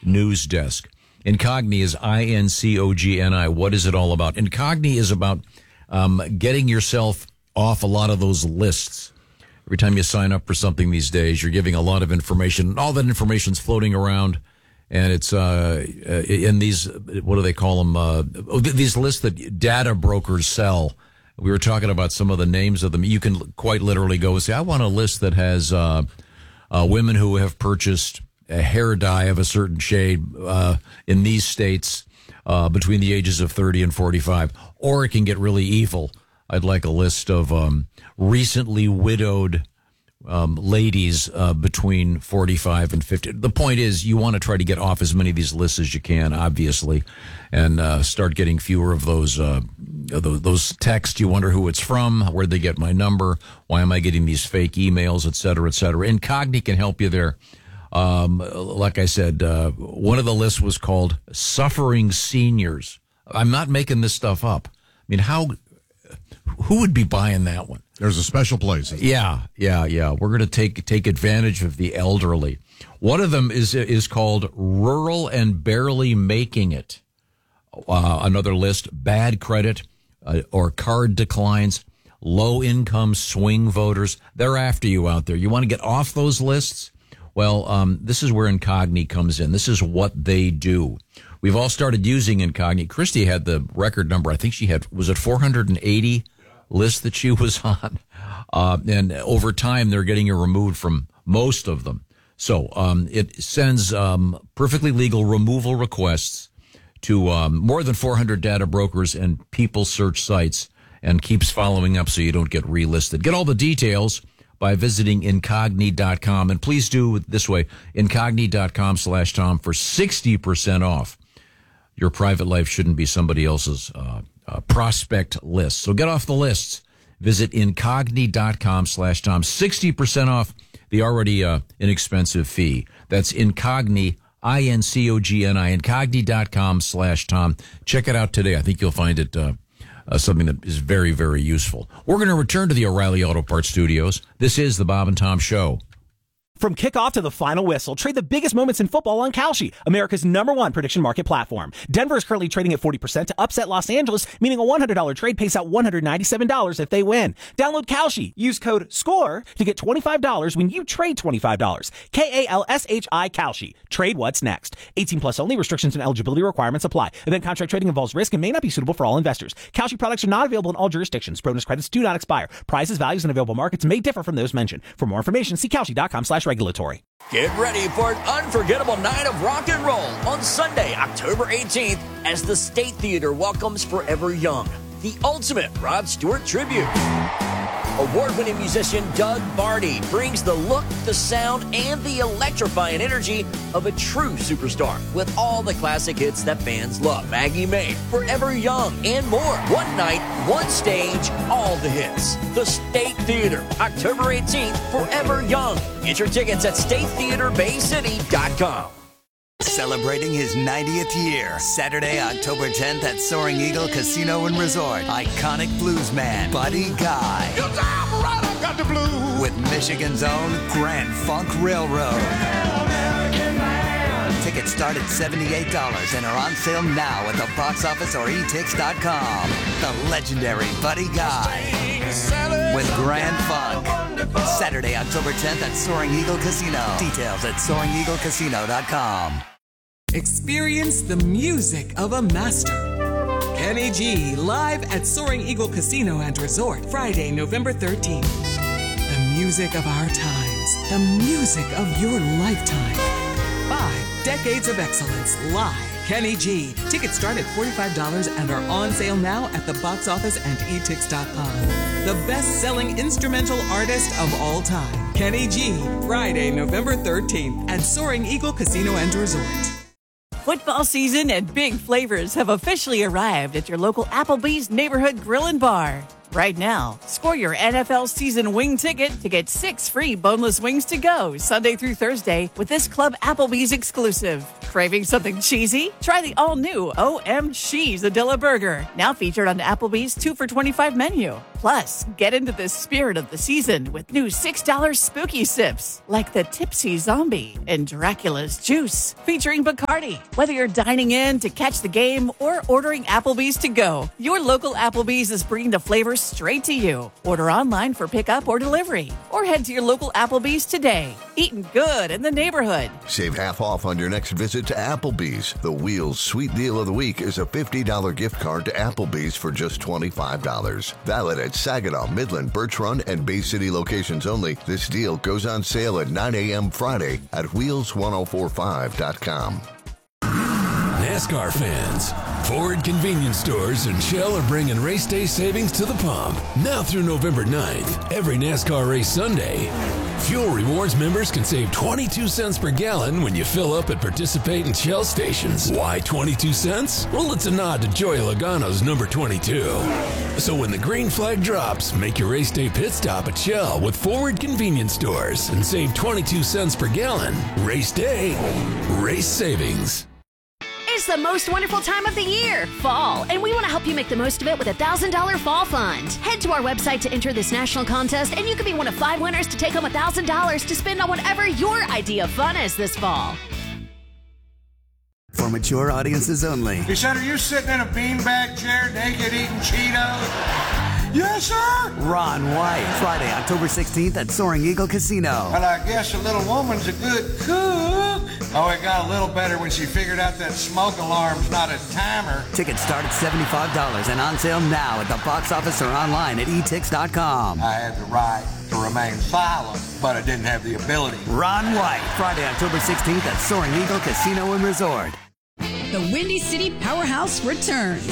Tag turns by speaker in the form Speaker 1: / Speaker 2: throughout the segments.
Speaker 1: news desk. Incogni is Incogni. What is it all about? Incogni is about getting yourself off a lot of those lists. Every time you sign up for something these days, you're giving a lot of information. All that information's floating around, and it's in these, what do they call them? These lists that data brokers sell. We were talking about some of the names of them. You can quite literally go and say, I want a list that has women who have purchased a hair dye of a certain shade in these states between the ages of 30 and 45. Or it can get really evil. I'd like a list of recently widowed ladies between 45 and 50. The point is, you want to try to get off as many of these lists as you can, obviously, and start getting fewer of those texts. You wonder who it's from, where'd they get my number, why am I getting these fake emails, et cetera, et cetera. Incogni can help you there. Like I said, one of the lists was called Suffering Seniors. I'm not making this stuff up. I mean, who would be buying that one?
Speaker 2: There's a special place.
Speaker 1: Yeah. We're going to take advantage of the elderly. One of them is called Rural and Barely Making It. Another list, bad credit or card declines, low income swing voters. They're after you out there. You want to get off those lists? Well, this is where Incogni comes in. This is what they do. We've all started using Incogni. Christy had the record number. I think she had, was it 480 lists that she was on? And over time, they're getting her removed from most of them. So it sends perfectly legal removal requests to more than 400 data brokers and people search sites and keeps following up so you don't get relisted. Get all the details by visiting Incogni.com. And please do it this way, Incogni.com/Tom for 60% off. Your private life shouldn't be somebody else's prospect list. So get off the lists. Visit Incogni.com/Tom. 60% off the already inexpensive fee. That's Incogni, Incogni, Incogni.com/Tom. Check it out today. I think you'll find it something that is very, very useful. We're going to return to the O'Reilly Auto Parts Studios. This is the Bob and Tom Show.
Speaker 3: From kickoff to the final whistle, trade the biggest moments in football on Kalshi, America's #1 prediction market platform. Denver is currently trading at 40% to upset Los Angeles, meaning a $100 trade pays out $197 if they win. Download Kalshi. Use code SCORE to get $25 when you trade $25. KALSHI Kalshi. Trade what's next. 18 plus only. Restrictions and eligibility requirements apply. Event contract trading involves risk and may not be suitable for all investors. Kalshi products are not available in all jurisdictions. Bonus credits do not expire. Prices, values, and available markets may differ from those mentioned. For more information, see Kalshi.com/regulatory.
Speaker 4: Get ready for an unforgettable night of rock and roll on Sunday, October 18th, as the State Theater welcomes Forever Young, the ultimate Rod Stewart tribute. Award-winning musician Doug Barty brings the look, the sound, and the electrifying energy of a true superstar with all the classic hits that fans love. Maggie May, Forever Young, and more. One night, one stage, all the hits. The State Theater, October 18th, Forever Young. Get your tickets at StateTheaterBayCity.com.
Speaker 5: Celebrating his 90th year, Saturday, October 10th at Soaring Eagle Casino and Resort. Iconic bluesman Buddy Guy.
Speaker 6: You time right, I got the blues.
Speaker 5: With Michigan's own Grand Funk Railroad. Tickets start at $78 and are on sale now at the box office or etix.com. The legendary Buddy Guy with Grand Funk. Saturday, October 10th at Soaring Eagle Casino. Details at SoaringEagleCasino.com.
Speaker 7: Experience the music of a master. Kenny G live at Soaring Eagle Casino and Resort, Friday, November 13th. The music of our times. The music of your lifetime. 5 decades of excellence live. Kenny G. Tickets start at $45 and are on sale now at the box office and etix.com. The best-selling instrumental artist of all time. Kenny G. Friday, November 13th at Soaring Eagle Casino and Resort.
Speaker 8: Football season and big flavors have officially arrived at your local Applebee's Neighborhood Grill and Bar.
Speaker 2: Right now, score your NFL season wing ticket to get 6 free boneless wings to go Sunday through Thursday with this Club Applebee's exclusive. Craving something cheesy? Try the all-new O.M. Cheese-A-Dilla Burger, now featured on Applebee's 2 for $25 menu. Plus, get into the spirit of the season with new $6 spooky sips, like the Tipsy Zombie and Dracula's Juice, featuring Bacardi. Whether you're dining in to catch the game or ordering Applebee's to go, your local Applebee's is bringing the flavor straight to you. Order online for pickup or delivery, or head to your local Applebee's today. Eating good in the neighborhood.
Speaker 8: Save half off on your next visit to Applebee's. The Wheels Sweet Deal of the Week is a $50 gift card to Applebee's for just $25. Valid at Saginaw, Midland, Birch Run, and Bay City locations only. This deal goes on sale at 9 a.m. Friday at wheels1045.com.
Speaker 9: NASCAR fans, Ford convenience stores and Shell are bringing race day savings to the pump. Now through November 9th, every NASCAR race Sunday, Fuel Rewards members can save 22 cents per gallon when you fill up at participating Shell stations. Why 22 cents? Well, it's a nod to Joey Logano's number 22. So when the green flag drops, make your race day pit stop at Shell with Forward convenience stores and save 22 cents per gallon. Race day, race savings.
Speaker 10: It's the most wonderful time of the year, fall, and we want to help you make the most of it with a $1,000 fall fund. Head to our website to enter this national contest, and you could be one of 5 winners to take home $1,000 to spend on whatever your idea of fun is this fall.
Speaker 5: For mature audiences only.
Speaker 6: He said, are you sitting in a beanbag chair naked eating Cheetos? Yes, sir.
Speaker 5: Ron White, Friday, October 16th at Soaring Eagle Casino.
Speaker 6: Well, I guess a little woman's a good cook. Oh, it got a little better when she figured out that smoke alarm's not a timer.
Speaker 5: Tickets start at $75 and on sale now at the box office or online at etix.com.
Speaker 6: I had the right to remain silent, but I didn't have the ability.
Speaker 5: Ron White, Friday, October 16th at Soaring Eagle Casino and Resort.
Speaker 11: The Windy City Powerhouse returns.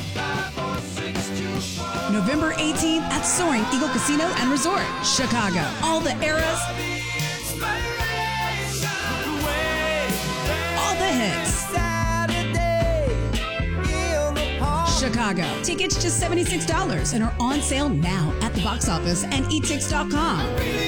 Speaker 11: November 18th at Soaring Eagle Casino and Resort, Chicago. All the eras, all the hits. Chicago. Tickets just $76 and are on sale now at the box office and etix.com.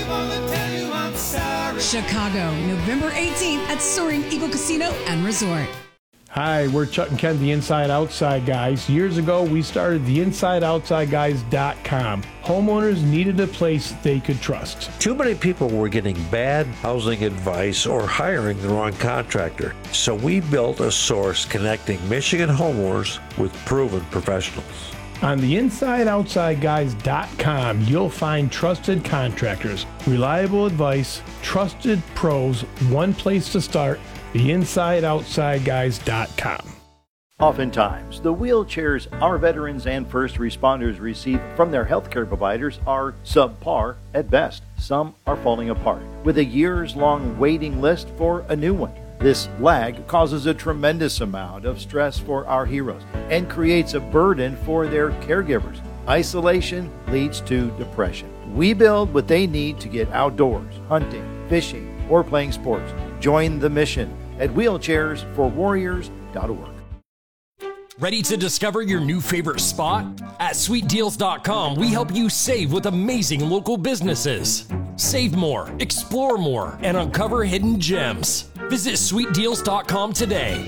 Speaker 11: Chicago, November 18th at Soaring Eagle Casino and Resort.
Speaker 12: Hi, we're Chuck and Ken, the Inside Outside Guys. Years ago, we started the InsideOutsideGuys.com. Homeowners needed a place they could trust.
Speaker 13: Too many people were getting bad housing advice or hiring the wrong contractor. So we built a source connecting Michigan homeowners with proven professionals.
Speaker 12: On the InsideOutsideGuys.com, you'll find trusted contractors, reliable advice, trusted pros, one place to start, the InsideOutsideGuys.com.
Speaker 14: Oftentimes, the wheelchairs our veterans and first responders receive from their healthcare providers are subpar at best. Some are falling apart, with a years-long waiting list for a new one. This lag causes a tremendous amount of stress for our heroes and creates a burden for their caregivers. Isolation leads to depression. We build what they need to get outdoors, hunting, fishing, or playing sports. Join the mission at wheelchairsforwarriors.org.
Speaker 15: Ready to discover your new favorite spot? At sweetdeals.com, we help you save with amazing local businesses. Save more, explore more, and uncover hidden gems. Visit sweetdeals.com today.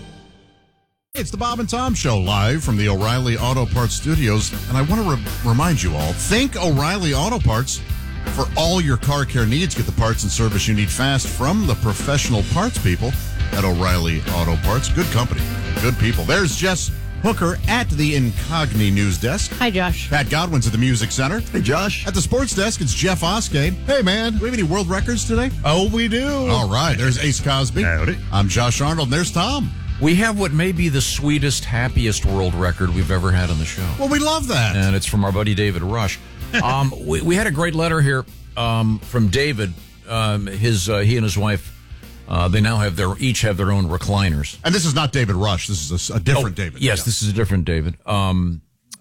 Speaker 16: It's the Bob and Tom Show live from the O'Reilly Auto Parts Studios, and I want to remind you all, think O'Reilly Auto Parts for all your car care needs. Get the parts and service you need fast from the professional parts people at O'Reilly Auto Parts. Good company, good people. There's Jess Hooker at the Incogni News Desk.
Speaker 17: Hi, Josh.
Speaker 16: Pat Godwin's at the Music Center.
Speaker 18: Hey, Josh.
Speaker 16: At the Sports Desk, it's Jeff Oskade. Hey, man. Do we have any world records today?
Speaker 18: Oh, we do.
Speaker 16: All right. There's Ace Cosby.
Speaker 18: Howdy.
Speaker 16: I'm Josh Arnold, and there's Tom.
Speaker 1: We have what may be the sweetest, happiest world record we've ever had on the show.
Speaker 16: Well, we love that.
Speaker 1: And it's from our buddy David Rush. We had a great letter here from David. He and his wife, they now each have their own recliners.
Speaker 16: And this is not David Rush. This is a different David.
Speaker 1: Yes, This is a different David. And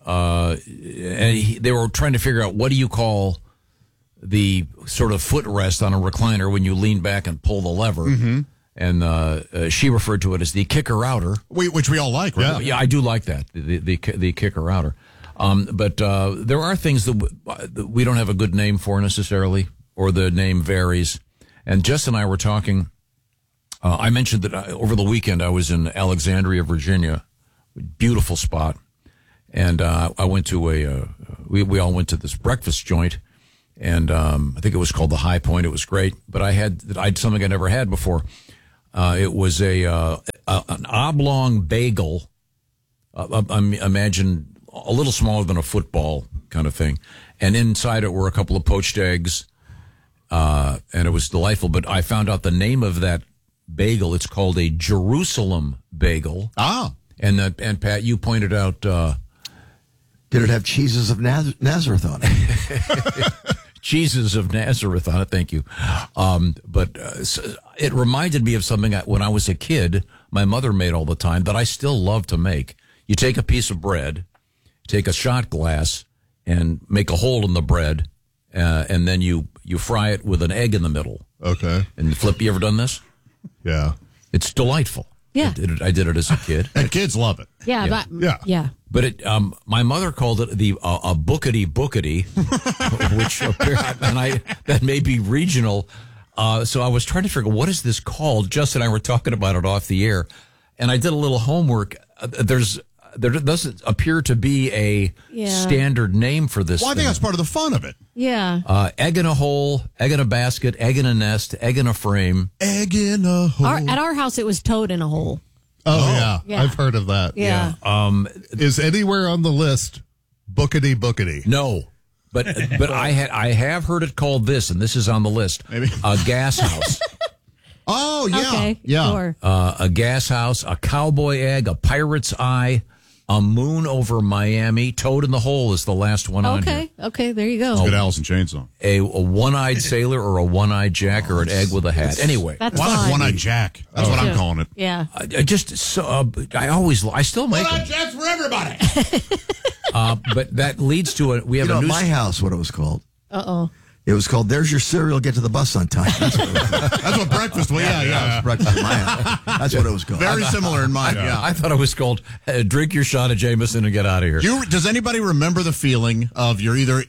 Speaker 1: they were trying to figure out, what do you call the sort of footrest on a recliner when you lean back and pull the lever?
Speaker 16: Mm-hmm.
Speaker 1: And she referred to it as the kicker outer,
Speaker 16: which we all like, right?
Speaker 1: Yeah, I do like that, the kicker outer. But there are things that we don't have a good name for necessarily, or the name varies. And Jess and I were talking. I mentioned that over the weekend I was in Alexandria, Virginia, beautiful spot, and I went to we all went to this breakfast joint, and I think it was called the High Point. It was great, but I had something I never had before. It was an oblong bagel. Imagine a little smaller than a football kind of thing, and inside it were a couple of poached eggs, and it was delightful. But I found out the name of that bagel. It's called a Jerusalem bagel.
Speaker 16: Ah,
Speaker 1: and Pat, you pointed out.
Speaker 17: Did it have cheeses of Nazareth on it?
Speaker 1: Jesus of Nazareth on it. Thank you. But it reminded me of something when I was a kid, my mother made all the time that I still love to make. You take a piece of bread, take a shot glass, and make a hole in the bread, and then you fry it with an egg in the middle.
Speaker 16: Okay.
Speaker 1: And flip. You ever done this?
Speaker 16: Yeah.
Speaker 1: It's delightful.
Speaker 10: Yeah.
Speaker 1: I did it as a kid.
Speaker 16: And kids love it.
Speaker 10: Yeah. Yeah.
Speaker 1: But my mother called it a bookity, which and that may be regional. So I was trying to figure out what is this called. Justin and I were talking about it off the air, and I did a little homework. There doesn't appear to be a standard name for this.
Speaker 16: Well, I think that's part of the fun of it.
Speaker 10: Yeah.
Speaker 1: Egg in a hole, egg in a basket, egg in a nest, egg in a frame.
Speaker 16: Egg in a hole.
Speaker 10: At our house, it was toad in a hole.
Speaker 16: Oh, yeah. I've heard of that.
Speaker 10: Yeah.
Speaker 16: Is anywhere on the list bookity?
Speaker 1: No. But I have heard it called this, and this is on the list.
Speaker 16: Maybe.
Speaker 1: A gas house.
Speaker 16: Oh, yeah.
Speaker 10: Okay,
Speaker 16: yeah.
Speaker 10: Sure.
Speaker 1: A gas house, a cowboy egg, a pirate's eye, a moon over Miami. Toad in the hole is the last one on here.
Speaker 10: Okay, there you go.
Speaker 16: It's good Alice in Chains song.
Speaker 1: A one-eyed sailor or a one-eyed Jack or an egg with a hat. Anyway.
Speaker 10: That's
Speaker 16: Why not
Speaker 10: fine.
Speaker 16: One-Eyed Jack? That's what I'm calling it.
Speaker 10: Yeah.
Speaker 1: I still make
Speaker 16: One-Eyed
Speaker 1: them.
Speaker 16: Jack's for everybody.
Speaker 1: But that leads to we have a
Speaker 17: At
Speaker 1: new
Speaker 17: my house, what it was called.
Speaker 10: Uh-oh.
Speaker 17: It was called "There's Your Cereal, Get to the Bus on Time." That's what it was called.
Speaker 16: That's what breakfast was. Yeah.
Speaker 17: That was breakfast in my house. That's what it was called.
Speaker 16: Very similar in mine.
Speaker 1: I thought it was called drink your shot of Jameson and get out of here.
Speaker 16: Does anybody remember the feeling of you're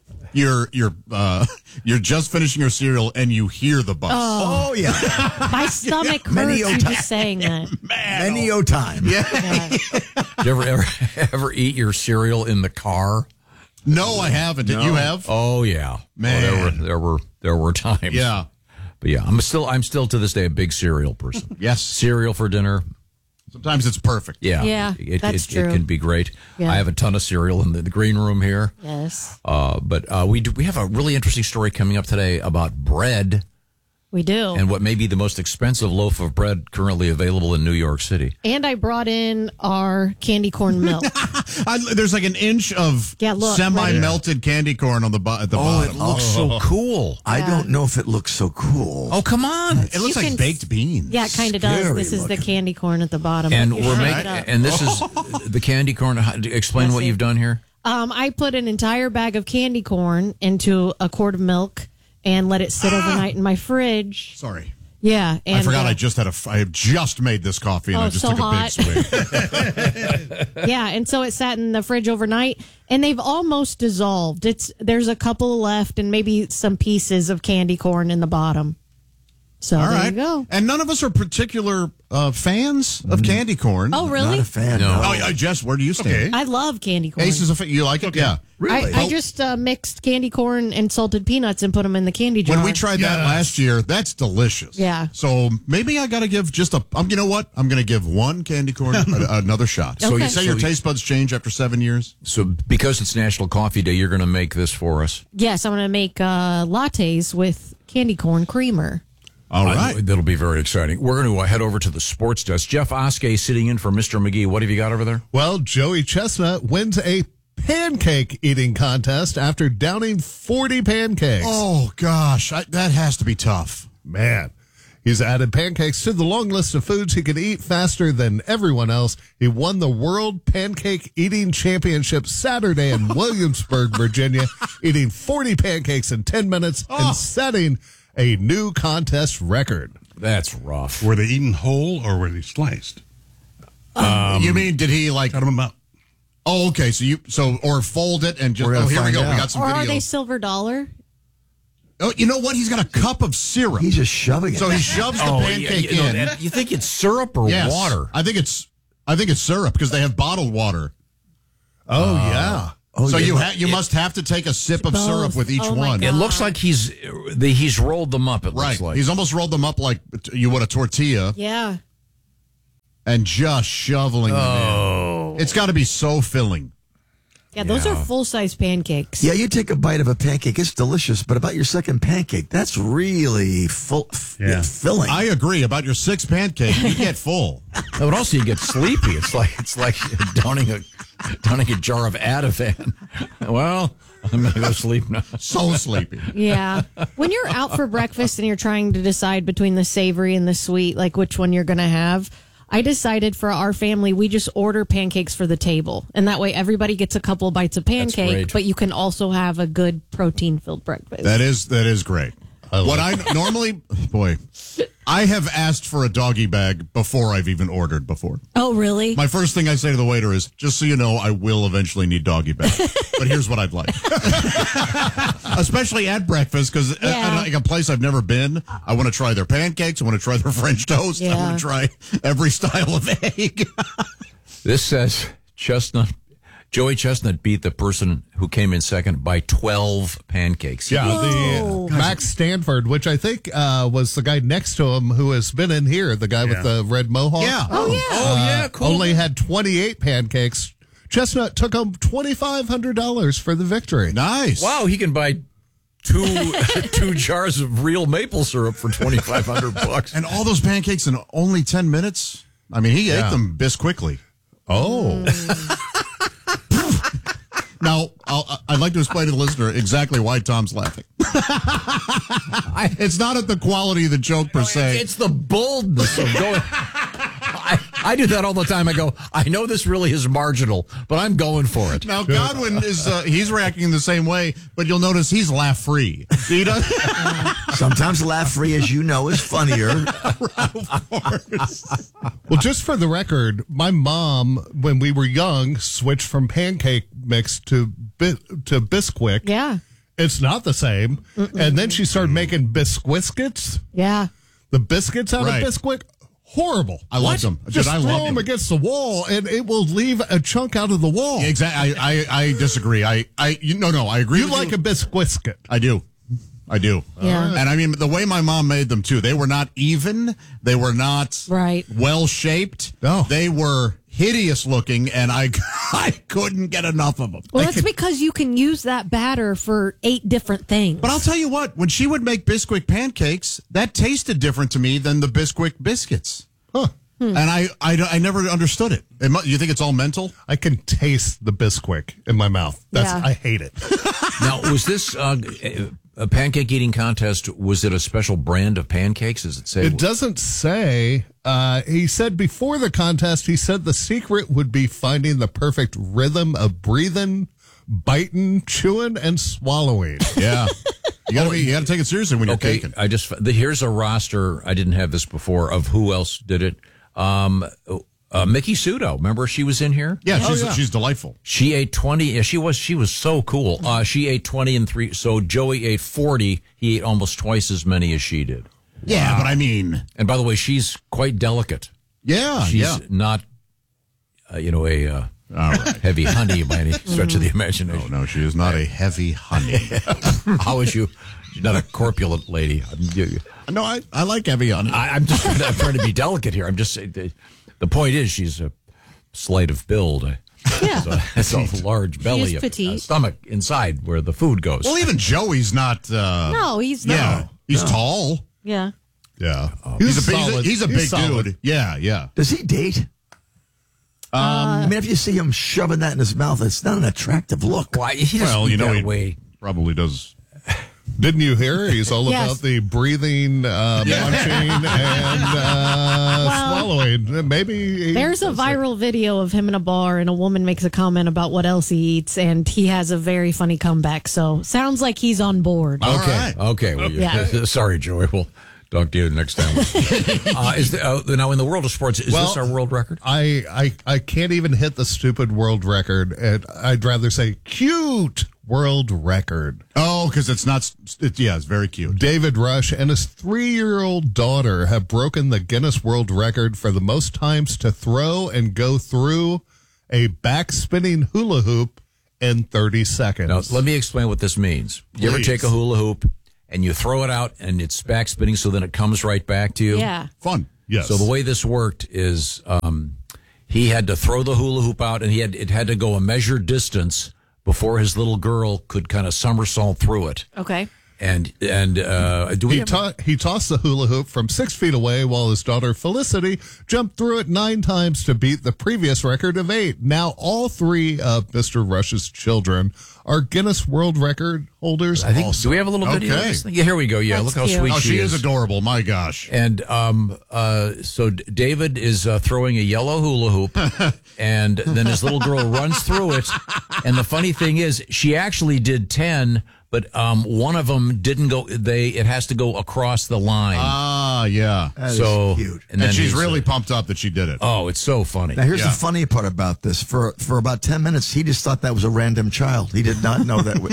Speaker 16: just finishing your cereal and you hear the bus?
Speaker 17: Oh yeah.
Speaker 10: My stomach hurts you just saying that.
Speaker 17: Many time.
Speaker 10: Yeah.
Speaker 1: Did you ever eat your cereal in the car?
Speaker 16: No, I haven't. Did you have?
Speaker 1: Oh yeah,
Speaker 16: man.
Speaker 1: Oh, there were times.
Speaker 16: Yeah,
Speaker 1: but yeah, I'm still to this day a big cereal person.
Speaker 16: Yes,
Speaker 1: cereal for dinner.
Speaker 16: Sometimes it's perfect.
Speaker 10: Yeah, that's true.
Speaker 1: It can be great.
Speaker 10: Yeah.
Speaker 1: I have a ton of cereal in the green room here.
Speaker 10: Yes.
Speaker 1: But we have a really interesting story coming up today about bread.
Speaker 10: We do.
Speaker 1: And what may be the most expensive loaf of bread currently available in New York City.
Speaker 10: And I brought in our candy corn milk.
Speaker 16: There's like an inch of semi-melted candy corn on at the bottom.
Speaker 1: Oh, it looks so cool.
Speaker 17: I don't know if it looks so cool.
Speaker 1: Oh, come on.
Speaker 16: It looks like baked beans.
Speaker 10: Yeah, it kind of does. This is the candy corn at the bottom.
Speaker 1: And this is the candy corn. Explain what you've done here.
Speaker 10: I put an entire bag of candy corn into a quart of milk and let it sit overnight in my fridge.
Speaker 16: Sorry.
Speaker 10: Yeah. And,
Speaker 16: I forgot I have just made this coffee and I just took a big swig.
Speaker 10: Yeah, and so it sat in the fridge overnight and they've almost dissolved. There's a couple left and maybe some pieces of candy corn in the bottom. So there you go.
Speaker 16: And none of us are particular fans of candy corn.
Speaker 10: Oh, really?
Speaker 17: Not a fan.
Speaker 1: No.
Speaker 16: Oh, Jess, where do you stand?
Speaker 10: I love candy corn.
Speaker 16: Ace is a fan. You like it? Yeah.
Speaker 17: Really?
Speaker 10: I just mixed candy corn and salted peanuts and put them in the candy jar.
Speaker 16: When we tried that last year, that's delicious.
Speaker 10: Yeah.
Speaker 16: So maybe I got to give you know what? I'm going to give one candy corn another shot. So
Speaker 10: Okay.
Speaker 16: you say your taste buds change after 7 years?
Speaker 1: So because it's National Coffee Day, you're going to make this for us.
Speaker 10: Yes, I'm going to make lattes with candy corn creamer.
Speaker 16: All right.
Speaker 1: That'll be very exciting. We're going to head over to the sports desk. Jeff Oskey sitting in for Mr. McGee. What have you got over there?
Speaker 18: Well, Joey Chestnut wins a pancake eating contest after downing 40 pancakes.
Speaker 16: Oh, gosh. That has to be tough.
Speaker 18: Man. He's added pancakes to the long list of foods he can eat faster than everyone else. He won the World Pancake Eating Championship Saturday in Williamsburg, Virginia, eating 40 pancakes in 10 minutes and setting a new contest record.
Speaker 1: That's rough.
Speaker 19: Were they eaten whole or were they sliced?
Speaker 16: You mean, did he cut them up? Oh, okay. Or fold it and just.
Speaker 17: We're gonna
Speaker 16: here we
Speaker 17: find
Speaker 16: go.
Speaker 17: out.
Speaker 16: We got some
Speaker 19: Or
Speaker 16: video.
Speaker 19: are they silver dollar?
Speaker 16: Oh, you know what? He's got a cup of syrup.
Speaker 17: He's just shoving it.
Speaker 16: So he shoves the pancake in.
Speaker 1: You think it's syrup or
Speaker 16: Yes.
Speaker 1: water?
Speaker 16: I think it's syrup because they have bottled water.
Speaker 18: Oh, yeah.
Speaker 16: So you must have to take a sip of syrup with each one.
Speaker 1: It looks like he's rolled them up. It
Speaker 16: Right.
Speaker 1: looks like
Speaker 16: He's almost rolled them up like you would a tortilla
Speaker 19: Yeah.
Speaker 16: and just shoveling them in. It's got to be so filling.
Speaker 19: Yeah, those are full-size pancakes.
Speaker 17: Yeah, you take a bite of a pancake, it's delicious, but about your second pancake, that's really filling.
Speaker 16: I agree. About your sixth pancake, you get full.
Speaker 1: But also you get sleepy. It's like downing a jar of Ativan. Well, I'm gonna go sleep now.
Speaker 16: So sleepy.
Speaker 19: Yeah. When you're out for breakfast and you're trying to decide between the savory and the sweet, like which one you're going to have, I decided for our family, we just order pancakes for the table. And that way everybody gets a couple bites of pancake, but you can also have a good protein-filled breakfast.
Speaker 16: That is great. I normally, I have asked for a doggy bag before I've even ordered before.
Speaker 19: Oh, really?
Speaker 16: My first thing I say to the waiter is, just so you know, I will eventually need doggy bag. But here's what I'd like. Especially at breakfast, because at like a place I've never been, I want to try their pancakes. I want to try their French toast. I want to try every style of egg.
Speaker 1: This says Joey Chestnut beat the person who came in second by 12 pancakes.
Speaker 18: Yeah, the Max Stanford, which I think was the guy next to him who has been in here, the guy with the red mohawk.
Speaker 16: Yeah.
Speaker 1: Cool.
Speaker 18: Only had 28 pancakes. Chestnut took home $2,500 for the victory.
Speaker 16: Nice.
Speaker 1: Wow, he can buy two jars of real maple syrup for $2,500.
Speaker 16: And all those pancakes in only 10 minutes? I mean, he ate them quickly.
Speaker 18: Oh.
Speaker 16: Now, I'd like to explain to the listener exactly why Tom's laughing. It's not at the quality of the joke per se.
Speaker 1: It's the boldness of going. I do that all the time. I go, I know this really is marginal, but I'm going for it.
Speaker 16: Now, Godwin he's reacting the same way, but you'll notice he's laugh-free. He does.
Speaker 17: Sometimes laugh-free, as you know, is funnier.
Speaker 18: Well, just for the record, my mom, when we were young, switched from pancake mix to Bisquick.
Speaker 19: Yeah.
Speaker 18: It's not the same. And then she started making Biscuits.
Speaker 19: Yeah.
Speaker 18: The biscuits out
Speaker 16: Right.
Speaker 18: of Bisquick. Horrible.
Speaker 16: I love them.
Speaker 18: Just
Speaker 16: I
Speaker 18: throw
Speaker 16: love
Speaker 18: them
Speaker 16: them.
Speaker 18: against the wall, and it will leave a chunk out of the wall.
Speaker 16: Yeah, exactly. I disagree. I agree.
Speaker 18: You
Speaker 16: with
Speaker 18: like a Biscuit.
Speaker 16: I do.
Speaker 19: Yeah.
Speaker 16: And I mean, the way my mom made them, too, they were not even. They were not well-shaped.
Speaker 18: No.
Speaker 16: They were hideous looking, and I couldn't get enough of them.
Speaker 19: Well, that's because you can use that batter for 8 different things.
Speaker 16: But I'll tell you what, when she would make Bisquick pancakes, that tasted different to me than the Bisquick biscuits.
Speaker 18: Huh.
Speaker 16: And I never understood it. You think it's all mental?
Speaker 18: I can taste the Bisquick in my mouth. I hate it.
Speaker 1: Now, was this a pancake eating contest? Was it a special brand of pancakes? Does it say?
Speaker 18: It doesn't say. He said before the contest, he said the secret would be finding the perfect rhythm of breathing, biting, chewing, and swallowing.
Speaker 16: Yeah. You gotta take it seriously when you're caking.
Speaker 1: Here's a roster. I didn't have this before of who else did it. Mickey Sudo. Remember she was in here?
Speaker 16: Yeah, she's delightful.
Speaker 1: She ate 20. Yeah, she was so cool. She ate 20 and 3. So Joey ate 40. He ate almost twice as many as she did.
Speaker 16: Yeah, but I mean,
Speaker 1: and by the way, she's quite delicate.
Speaker 16: Yeah,
Speaker 1: she's not, a heavy honey by any stretch of the imagination.
Speaker 16: No, she is not a heavy honey.
Speaker 1: How is you? She's not a corpulent lady.
Speaker 16: No, I like heavy honey.
Speaker 1: I'm just trying to be delicate here. I'm just saying. The point is, she's a slight of build.
Speaker 19: Yeah.
Speaker 1: It's a large belly,
Speaker 19: petite.
Speaker 1: a stomach inside where the food goes.
Speaker 16: Well, even Joey's not.
Speaker 19: No, he's not.
Speaker 16: Yeah, he's tall.
Speaker 19: Yeah.
Speaker 16: Yeah, he's a big dude. Yeah.
Speaker 17: Does he date? I mean, if you see him shoving that in his mouth, it's not an attractive look.
Speaker 1: Why? He
Speaker 16: he probably does.
Speaker 18: Didn't you hear? He's all about the breathing, munching, and swallowing. Maybe
Speaker 19: there's a viral video of him in a bar, and a woman makes a comment about what else he eats, and he has a very funny comeback. So sounds like he's on board.
Speaker 1: Okay. Well,
Speaker 19: Yeah.
Speaker 1: Sorry, Joey. We'll Talk to you next time. Now, in the world of sports, is this our world record?
Speaker 18: I can't even hit the stupid world record. And I'd rather say cute world record.
Speaker 16: Oh, because it's not. It's very cute.
Speaker 18: David Rush and his 3-year-old daughter have broken the Guinness World Record for the most times to throw and go through a back-spinning hula hoop in 30 seconds.
Speaker 1: Now, let me explain what this means. You ever take a hula hoop and you throw it out and it's back spinning so then it comes right back to you?
Speaker 19: Yeah.
Speaker 16: Fun. Yes.
Speaker 1: So the way this worked is he had to throw the hula hoop out and it had to go a measured distance before his little girl could kind of somersault through it.
Speaker 19: Okay.
Speaker 1: And
Speaker 18: he tossed the hula hoop from 6 feet away while his daughter Felicity jumped through it 9 times to beat the previous record of 8. Now all 3 of Mr. Rush's children are Guinness World Record holders.
Speaker 1: I think.
Speaker 18: Also.
Speaker 1: Do we have a little video of this thing? Yeah, here we go. Yeah,
Speaker 19: That's
Speaker 1: look how
Speaker 19: cute.
Speaker 1: sweet
Speaker 16: she is
Speaker 1: is.
Speaker 16: adorable. My gosh.
Speaker 1: And so David is throwing a yellow hula hoop, and then his little girl runs through it. And the funny thing is, she actually did 10. But one of them didn't go. It has to go across the line.
Speaker 16: Ah, yeah.
Speaker 17: That
Speaker 1: so
Speaker 17: is cute.
Speaker 16: And
Speaker 1: then
Speaker 16: she's really pumped up that she did it.
Speaker 1: Oh, it's so funny.
Speaker 17: Now, here's the funny part about this. For about 10 minutes, he just thought that was a random child. He did not know that was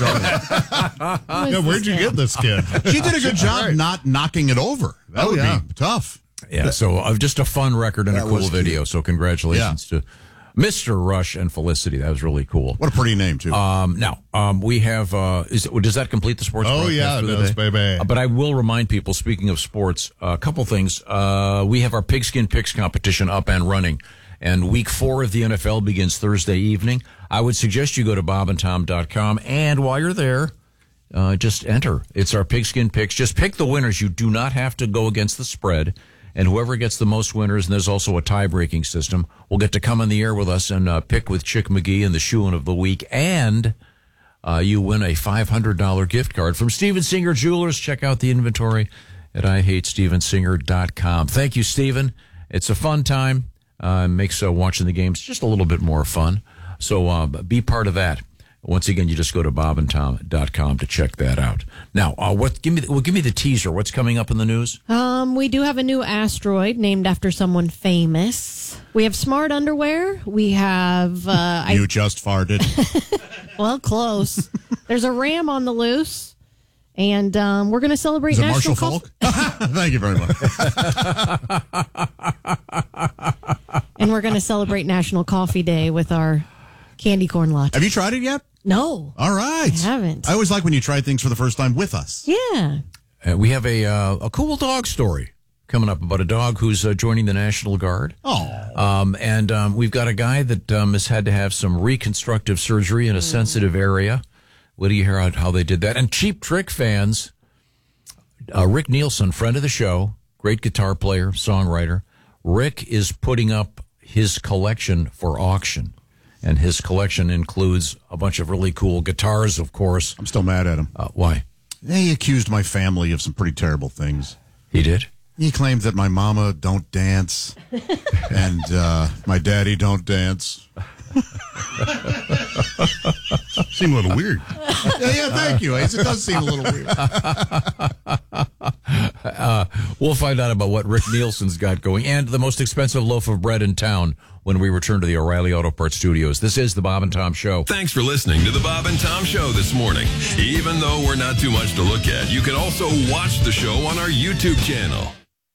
Speaker 17: going.
Speaker 18: Yeah, where'd you get this kid?
Speaker 16: She did a good job not knocking it over. That would be tough.
Speaker 1: Yeah. So just a fun record and a cool video. So congratulations to Mr. Rush and Felicity. That was really cool.
Speaker 16: What a pretty name, too.
Speaker 1: Now, we have, does that complete the sports broadcast
Speaker 18: yeah,
Speaker 1: for the
Speaker 18: it does,
Speaker 1: day?
Speaker 18: baby.
Speaker 1: But I will remind people, speaking of sports, a couple things. We have our Pigskin Picks competition up and running, and week 4 of the NFL begins Thursday evening. I would suggest you go to bobandtom.com, and while you're there, just enter. It's our Pigskin Picks. Just pick the winners. You do not have to go against the spread. And whoever gets the most winners, and there's also a tie-breaking system, will get to come on the air with us and pick with Chick McGee and the Shoe-In of the Week. And you win a $500 gift card from Steven Singer Jewelers. Check out the inventory at IHateStevenSinger.com. Thank you, Steven. It's a fun time. Makes watching the games just a little bit more fun. So be part of that. Once again, you just go to bobandtom.com to check that out. Now, give me the teaser. What's coming up in the news?
Speaker 19: We do have a new asteroid named after someone famous. We have smart underwear. We have...
Speaker 16: You just farted.
Speaker 19: Well, close. There's a ram on the loose. And we're going to celebrate
Speaker 16: Is it
Speaker 19: National
Speaker 16: Marshall Falk? Thank you very much.
Speaker 19: And we're going to celebrate National Coffee Day with our candy corn latte.
Speaker 16: Have you tried it yet?
Speaker 19: No.
Speaker 16: All right.
Speaker 19: I haven't.
Speaker 16: I always like when you try things for the first time with us.
Speaker 19: Yeah.
Speaker 1: We have a cool dog story coming up about a dog who's joining the National Guard.
Speaker 16: Oh.
Speaker 1: And we've got a guy that has had to have some reconstructive surgery in a sensitive area. What do you hear how they did that? And Cheap Trick fans, Rick Nielsen, friend of the show, great guitar player, songwriter. Rick is putting up his collection for auction. And his collection includes a bunch of really cool guitars, of course.
Speaker 16: I'm still mad at him.
Speaker 1: Why?
Speaker 16: He accused my family of some pretty terrible things.
Speaker 1: He did?
Speaker 16: He claimed that my mama don't dance and my daddy don't dance. Seemed a little weird. Yeah, thank you, Ace. It does seem a little weird.
Speaker 1: We'll find out about what Rick Nielsen's got going and the most expensive loaf of bread in town when we return to the O'Reilly Auto Parts Studios. This is the Bob and Tom Show.
Speaker 9: Thanks for listening to the Bob and Tom Show this morning. Even though we're not too much to look at, you can also watch the show on our YouTube channel.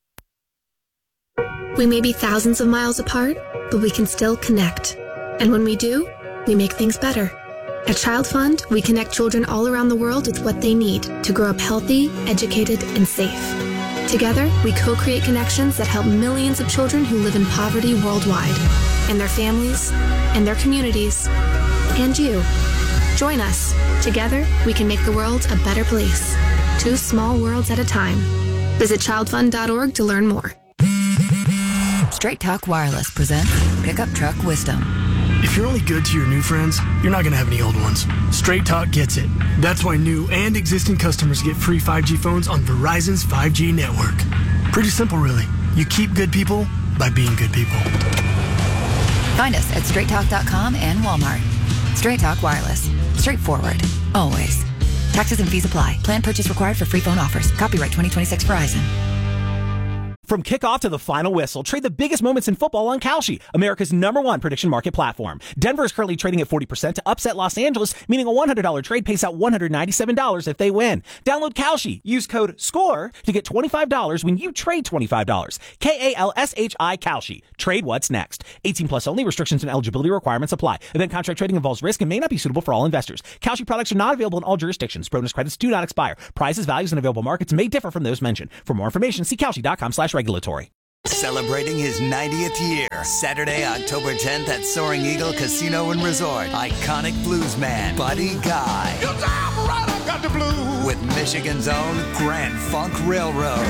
Speaker 20: We may be thousands of miles apart, but we can still connect. And when we do, we make things better. At Child Fund, we connect children all around the world with what they need to grow up healthy, educated, and safe. Together, we co-create connections that help millions of children who live in poverty worldwide, and their families, and their communities, and you. Join us. Together, we can make the world a better place. 2 small worlds at a time. Visit childfund.org to learn more.
Speaker 21: Straight Talk Wireless presents Pickup Truck Wisdom.
Speaker 22: If you're only good to your new friends, you're not going to have any old ones. Straight Talk gets it. That's why new and existing customers get free 5G phones on Verizon's 5G network. Pretty simple, really. You keep good people by being good people.
Speaker 21: Find us at straighttalk.com and Walmart. Straight Talk Wireless. Straightforward. Always. Taxes and fees apply. Plan purchase required for free phone offers. Copyright 2026 Verizon.
Speaker 3: From kickoff to the final whistle, trade the biggest moments in football on Kalshi, America's #1 prediction market platform. Denver is currently trading at 40% to upset Los Angeles, meaning a $100 trade pays out $197 if they win. Download Kalshi. Use code SCORE to get $25 when you trade $25. KALSHI Kalshi. Trade what's next. 18 plus only. Restrictions and eligibility requirements apply. Event contract trading involves risk and may not be suitable for all investors. Kalshi products are not available in all jurisdictions. Bonus credits do not expire. Prices, values, and available markets may differ from those mentioned. For more information, see Kalshi.com/regulatory.
Speaker 5: Celebrating his 90th year, Saturday, October 10th at Soaring Eagle Casino and Resort. Iconic bluesman Buddy Guy. Got the blues. With Michigan's own Grand Funk Railroad.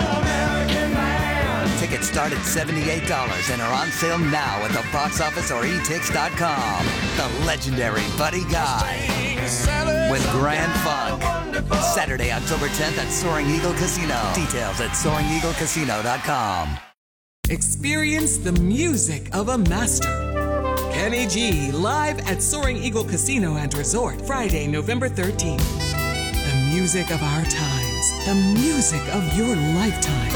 Speaker 5: Tickets start at $78 and are on sale now at the box office or etix.com. The legendary Buddy Guy with Grand Funk. Saturday, October 10th at Soaring Eagle Casino. Details at SoaringEagleCasino.com.
Speaker 7: Experience the music of a master. Kenny G live at Soaring Eagle Casino and Resort, Friday, November 13th. The music of our times. The music of your lifetime.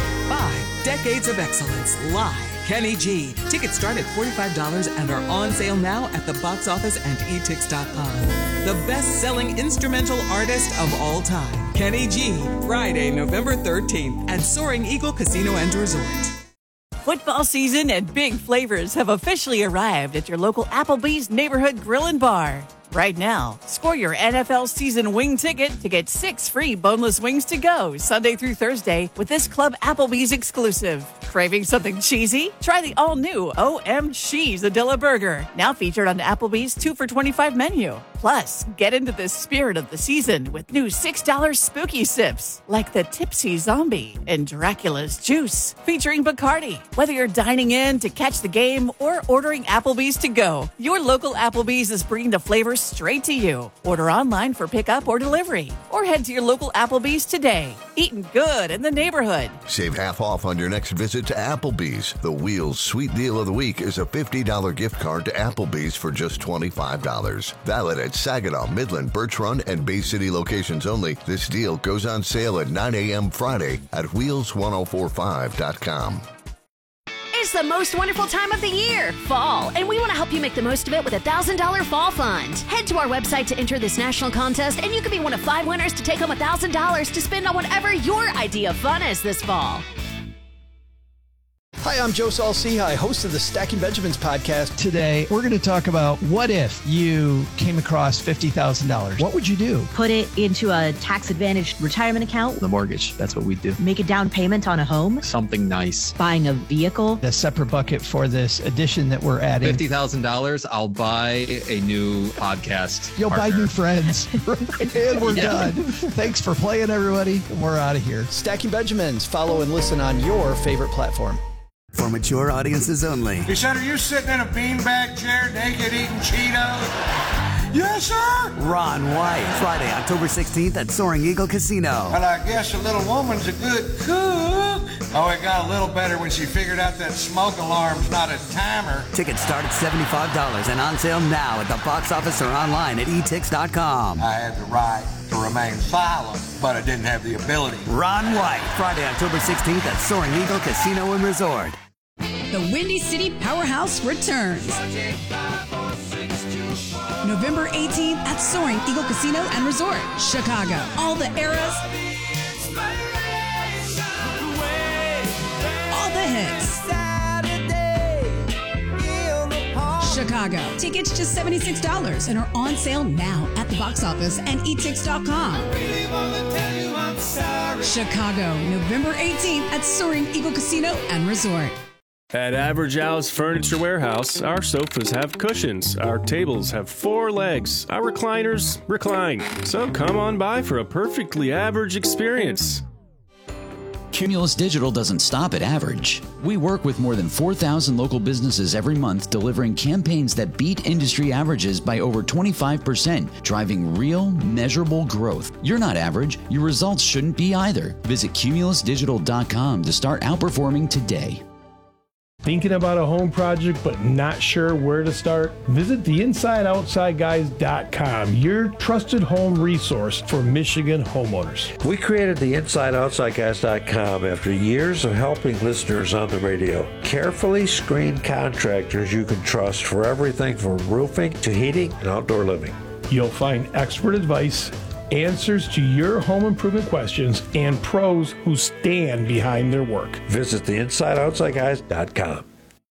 Speaker 7: 5 decades of excellence live. Kenny G. Tickets start at $45 and are on sale now at the box office and etix.com. The best-selling instrumental artist of all time, Kenny G. Friday, November 13th at Soaring Eagle Casino and Resort.
Speaker 2: Football season and big flavors have officially arrived at your local Applebee's Neighborhood Grill and Bar. Right now, score your NFL season wing ticket to get 6 free boneless wings to go Sunday through Thursday with this Club Applebee's exclusive. Craving something cheesy? Try the all-new OMCheesadilla Burger, now featured on Applebee's 2 for $25 menu. Plus, get into the spirit of the season with new $6 spooky sips, like the Tipsy Zombie and Dracula's Juice, featuring Bacardi. Whether you're dining in to catch the game or ordering Applebee's to go, your local Applebee's is bringing the flavors straight to you. Order online for pickup or delivery, or head to your local Applebee's today. Eating good in the neighborhood.
Speaker 8: Save half off on your next visit to Applebee's. The Wheels Sweet Deal of the Week is a $50 gift card to Applebee's for just $25. Valid at Saginaw, Midland, Birch Run, and Bay City locations only. This deal goes on sale at 9 a.m. Friday at wheels1045.com.
Speaker 10: It's the most wonderful time of the year, fall, and we want to help you make the most of it with a $1,000 fall fund. Head to our website to enter this national contest, and you could be one of 5 winners to take home $1,000 to spend on whatever your idea of fun is this fall.
Speaker 4: Hi, I'm Joe Saul-Sehy, host of the Stacking Benjamins podcast.
Speaker 23: Today, we're going to talk about what if you came across $50,000. What would you do?
Speaker 24: Put it into a tax-advantaged retirement account.
Speaker 23: The mortgage, that's what we do.
Speaker 24: Make a down payment on a home.
Speaker 23: Something nice.
Speaker 24: Buying a vehicle.
Speaker 23: A separate bucket for this addition that we're adding.
Speaker 25: $50,000, I'll buy a new podcast
Speaker 23: You'll
Speaker 25: partner.
Speaker 23: buy new friends. And we're done. Thanks for playing, everybody. We're out of here.
Speaker 4: Stacking Benjamins. Follow and listen on your favorite platform.
Speaker 5: For mature audiences only.
Speaker 6: He said, are you sitting in a beanbag chair naked eating Cheetos? Yes, sir.
Speaker 5: Ron White, Friday, October 16th at Soaring Eagle Casino.
Speaker 6: Well, I guess a little woman's a good cook. Oh, it got a little better when she figured out that smoke alarm's not a timer.
Speaker 5: Tickets start at $75 and on sale now at the box office or online at etix.com.
Speaker 6: I had the right to remain silent, but I didn't have the ability.
Speaker 5: Ron White, Friday, October 16th at Soaring Eagle Casino and Resort.
Speaker 11: The Windy City Powerhouse returns. November 18th at Soaring Eagle Casino and Resort, Chicago. All the eras, all the hits. Chicago. Tickets just $76 and are on sale now at the box office and etix.com. Chicago, November 18th at Soaring Eagle Casino and Resort.
Speaker 26: At Average House Furniture Warehouse, our sofas have cushions, our tables have 4 legs, our recliners recline. So come on by for a perfectly average experience.
Speaker 27: Cumulus Digital doesn't stop at average. We work with more than 4,000 local businesses every month, delivering campaigns that beat industry averages by over 25%, driving real, measurable growth. You're not average. Your results shouldn't be either. Visit cumulusdigital.com to start outperforming today.
Speaker 12: Thinking about a home project but not sure where to start? Visit theinsideoutsideguys.com, your trusted home resource for Michigan homeowners.
Speaker 13: We created the InsideOutsideGuys.com after years of helping listeners on the radio. Carefully screened contractors you can trust for everything from roofing to heating and outdoor living.
Speaker 12: You'll find expert advice, answers to your home improvement questions, and pros who stand behind their work.
Speaker 13: Visit theinsideoutsideguys.com.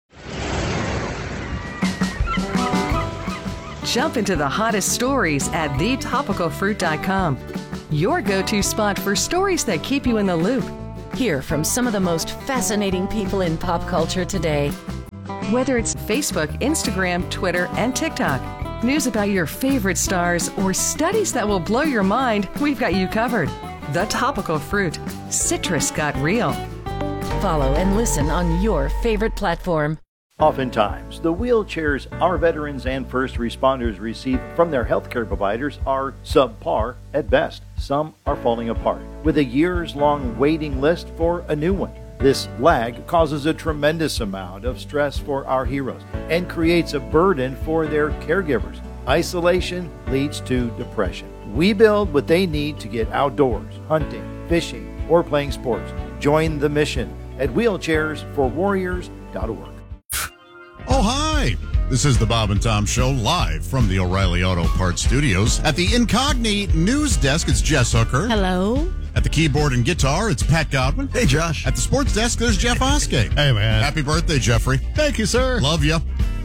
Speaker 14: Jump into the hottest stories at thetopicalfruit.com. Your go-to spot for stories that keep you in the loop. Hear from some of the most fascinating people in pop culture today. Whether it's Facebook, Instagram, Twitter, and TikTok, news about your favorite stars, or studies that will blow your mind, we've got you covered. The Topical Fruit. Citrus got real. Follow and listen on your favorite platform.
Speaker 15: Oftentimes, the wheelchairs our veterans and first responders receive from their healthcare providers are subpar at best. Some are falling apart, with a years-long waiting list for a new one. This lag causes a tremendous amount of stress for our heroes and creates a burden for their caregivers. Isolation leads to depression. We build what they need to get outdoors, hunting, fishing, or playing sports. Join the mission at wheelchairsforwarriors.org.
Speaker 16: Oh, hi. This is the Bob and Tom Show live from the O'Reilly Auto Parts Studios. At the Incognito News Desk, it's Jess Hooker.
Speaker 17: Hello.
Speaker 16: At the keyboard and guitar, it's Pat Godwin.
Speaker 18: Hey, Josh.
Speaker 16: At the sports desk, there's Jeff Oskey.
Speaker 18: Hey, man.
Speaker 16: Happy birthday, Jeffrey.
Speaker 18: Thank you, sir.
Speaker 16: Love you.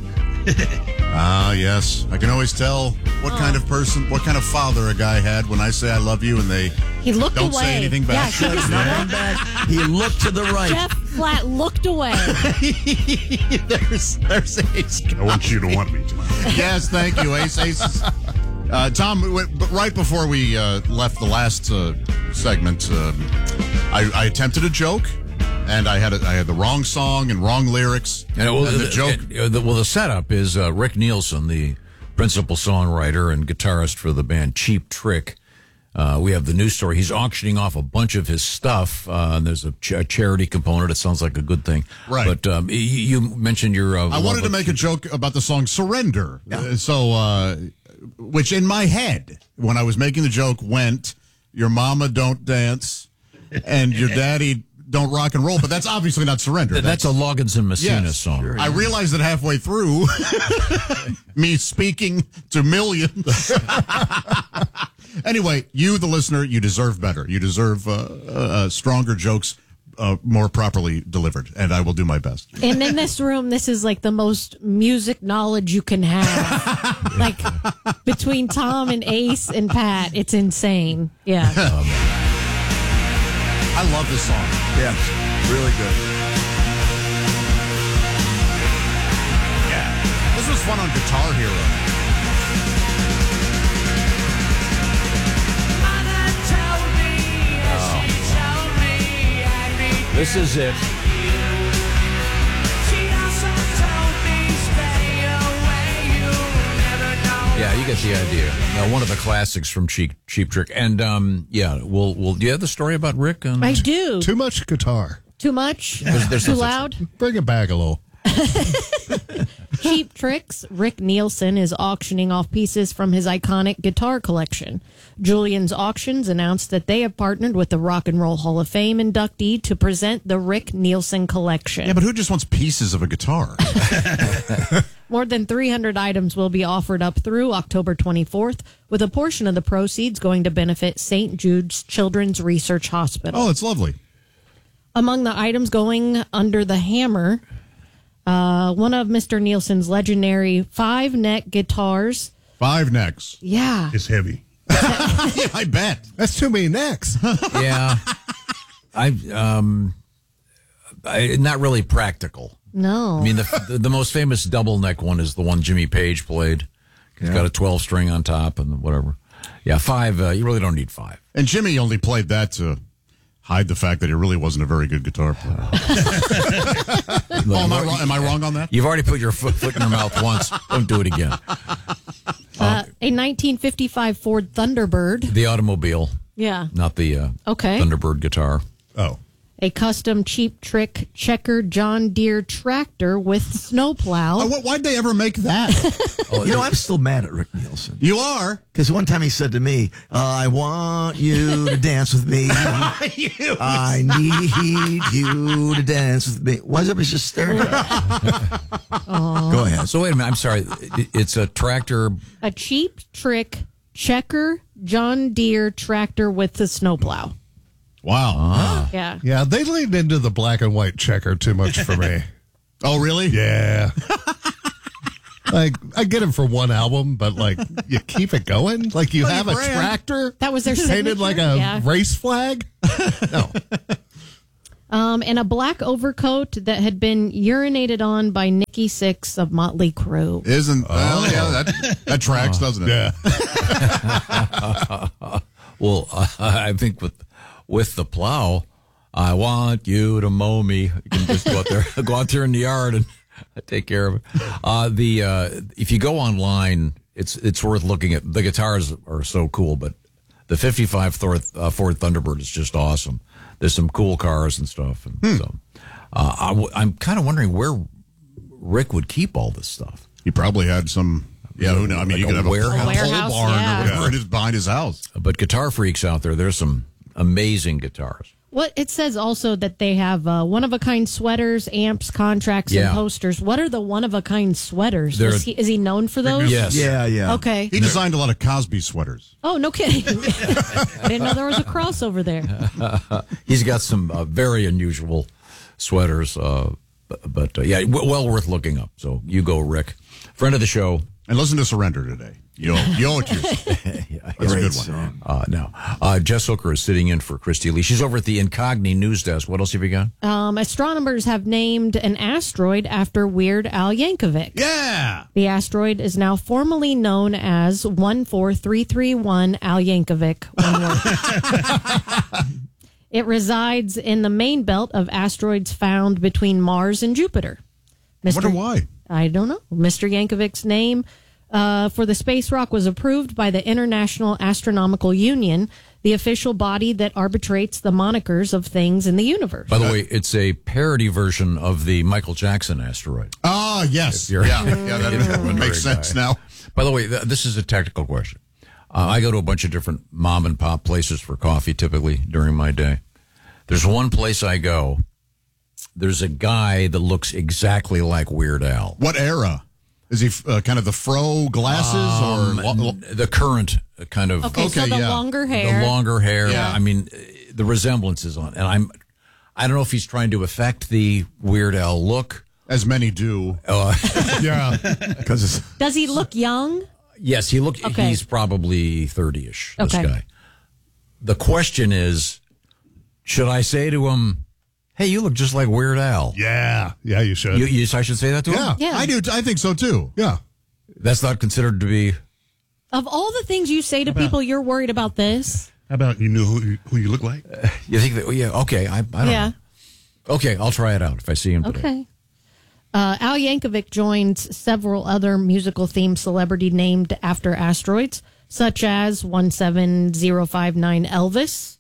Speaker 16: Yes. I can always tell what kind of person, what kind of father a guy had when I say I love you and they
Speaker 17: looked
Speaker 16: don't
Speaker 17: away.
Speaker 16: say anything back.
Speaker 18: Yeah, he looked to the right.
Speaker 17: Jeff flat looked away.
Speaker 16: There's Ace.
Speaker 18: I want you to want me to.
Speaker 16: Yes, thank you, Ace. Tom, right before we left the last segment, I attempted a joke, and I had the wrong song and wrong lyrics.
Speaker 1: And
Speaker 16: the joke.
Speaker 1: The setup is Rick Nielsen, the principal songwriter and guitarist for the band Cheap Trick. We have the news story. He's auctioning off a bunch of his stuff. And there's a charity component. It sounds like a good thing.
Speaker 16: Right.
Speaker 1: But you mentioned your...
Speaker 16: I wanted to make a joke about the song Surrender. Yeah. Which in my head, when I was making the joke, went, your mama don't dance and your daddy don't rock and roll. But that's obviously not Surrender.
Speaker 1: That's a Loggins and Messina song.
Speaker 16: Sure, I realized that halfway through, me speaking to millions. Anyway, you, the listener, you deserve better. You deserve stronger jokes, more properly delivered, and I will do my best.
Speaker 17: And in this room, this is like the most music knowledge you can have. Like between Tom and Ace and Pat, it's insane. Yeah.
Speaker 16: I love this song.
Speaker 18: Yeah, really good.
Speaker 16: Yeah. This was fun on Guitar Hero.
Speaker 1: This is it. Yeah, you get the idea. Now, one of the classics from Cheap Trick, and we'll. Do you have the story about Rick?
Speaker 17: I do.
Speaker 18: Too much guitar.
Speaker 17: Too much.
Speaker 1: There's
Speaker 17: too loud.
Speaker 18: Bring it back a little.
Speaker 17: Cheap Tricks, Rick Nielsen is auctioning off pieces from his iconic guitar collection. Julian's Auctions announced that they have partnered with the Rock and Roll Hall of Fame inductee to present the Rick Nielsen collection.
Speaker 16: Yeah, but who just wants pieces of a guitar?
Speaker 17: More than 300 items will be offered up through October 24th, with a portion of the proceeds going to benefit St. Jude's Children's Research Hospital.
Speaker 16: Oh, it's lovely.
Speaker 17: Among the items going under the hammer, one of Mr. Nielsen's legendary 5-neck guitars.
Speaker 16: 5 necks.
Speaker 17: Yeah.
Speaker 18: It's heavy.
Speaker 16: Yeah, I bet.
Speaker 18: That's too many necks.
Speaker 1: Yeah. Not really practical.
Speaker 17: No.
Speaker 1: I mean, the most famous double neck one is the one Jimmy Page played. It's got a 12 string on top and whatever. Yeah, 5. You really don't need 5.
Speaker 16: And Jimmy only played that to hide the fact that he really wasn't a very good guitar player. Am I wrong on that?
Speaker 1: You've already put your foot in your mouth once. Don't do it again.
Speaker 17: A 1955 Ford Thunderbird.
Speaker 1: The automobile.
Speaker 17: Yeah.
Speaker 1: Not the Thunderbird guitar.
Speaker 18: Oh.
Speaker 17: A custom Cheap Trick checker John Deere tractor with snowplow.
Speaker 16: Why'd they ever make that?
Speaker 3: I'm still mad at Rick Nielsen.
Speaker 16: You are?
Speaker 3: Because one time he said to me, I want you to dance with me. I need you to dance with me. Why is everybody just staring at me?
Speaker 1: Go ahead. So wait a minute. I'm sorry. It's a tractor.
Speaker 17: A Cheap Trick checker John Deere tractor with the snowplow.
Speaker 16: Wow.
Speaker 17: Yeah.
Speaker 18: Yeah, they leaned into the black and white checker too much for me.
Speaker 16: Oh, really?
Speaker 18: Yeah. Like, I get him for one album, but, like, you keep it going? Like, you have a tractor?
Speaker 17: That was their
Speaker 18: painted
Speaker 17: signature?
Speaker 18: like a
Speaker 17: Yeah.
Speaker 18: race flag? No.
Speaker 17: And a black overcoat that had been urinated on by Nikki Sixx of Motley Crue.
Speaker 16: That tracks, doesn't it?
Speaker 18: Yeah.
Speaker 1: Well, I think with the plow, I want you to mow me. You can just go out there in the yard and take care of it. If you go online, it's worth looking at. The guitars are so cool, but the 55 Ford Thunderbird is just awesome. There's some cool cars and stuff, and so I'm kind of wondering where Rick would keep all this stuff.
Speaker 16: He probably had some. Yeah, who knows? I mean, you could have a pole barn or whatever it is behind his house.
Speaker 1: But guitar freaks out there's some amazing guitars.
Speaker 17: What it says also that they have one-of-a-kind sweaters, amps, contracts, and posters. What are the one-of-a-kind sweaters? Is he known for those?
Speaker 1: Yes.
Speaker 3: Yeah.
Speaker 17: Okay.
Speaker 16: He designed a lot of Cosby sweaters.
Speaker 17: Oh, no kidding. I didn't know there was a crossover there.
Speaker 1: He's got some very unusual sweaters, but well worth looking up. So you go, Rick. Friend of the show.
Speaker 16: And listen to Surrender today. You owe it to yourself. That's a good one.
Speaker 1: Jess Hooker is sitting in for Christy Lee. She's over at the Incogni News Desk. What else have you got?
Speaker 17: Astronomers have named an asteroid after Weird Al Yankovic.
Speaker 16: Yeah!
Speaker 17: The asteroid is now formally known as 14331 Al Yankovic. One word. It resides in the main belt of asteroids found between Mars and Jupiter.
Speaker 16: I wonder why.
Speaker 17: I don't know. Mr. Yankovic's name for the space rock was approved by the International Astronomical Union, the official body that arbitrates the monikers of things in the universe.
Speaker 1: By the way, it's a parody version of the Michael Jackson asteroid.
Speaker 16: Ah, yes. That makes sense now.
Speaker 1: By the way, this is a technical question. I go to a bunch of different mom and pop places for coffee typically during my day. There's one place I go. There's a guy that looks exactly like Weird Al.
Speaker 16: What era? Is he kind of the fro glasses or
Speaker 1: the current kind of?
Speaker 17: Okay, so the longer hair.
Speaker 1: The longer hair.
Speaker 16: Yeah.
Speaker 1: I mean, the resemblance is on, and I don't know if he's trying to affect the Weird Al look,
Speaker 16: as many do.
Speaker 18: Yeah,
Speaker 1: because
Speaker 17: does he look young?
Speaker 1: Yes, he look.
Speaker 17: Okay.
Speaker 1: He's probably 30-ish. This
Speaker 17: Okay.
Speaker 1: guy. The question is, should I say to him, "Hey, you look just like Weird Al"?
Speaker 18: Yeah, you should.
Speaker 1: I should say that to him?
Speaker 17: Yeah.
Speaker 16: I do. I think so, too. Yeah.
Speaker 1: That's not considered to be...
Speaker 17: Of all the things you say to people, you're worried about this?
Speaker 16: How about you know who you look like?
Speaker 1: You think that... Yeah, okay. I don't know. Okay, I'll try it out if I see him today.
Speaker 17: Okay. Al Yankovic joins several other musical-themed celebrity named after asteroids, such as 17059 Elvis,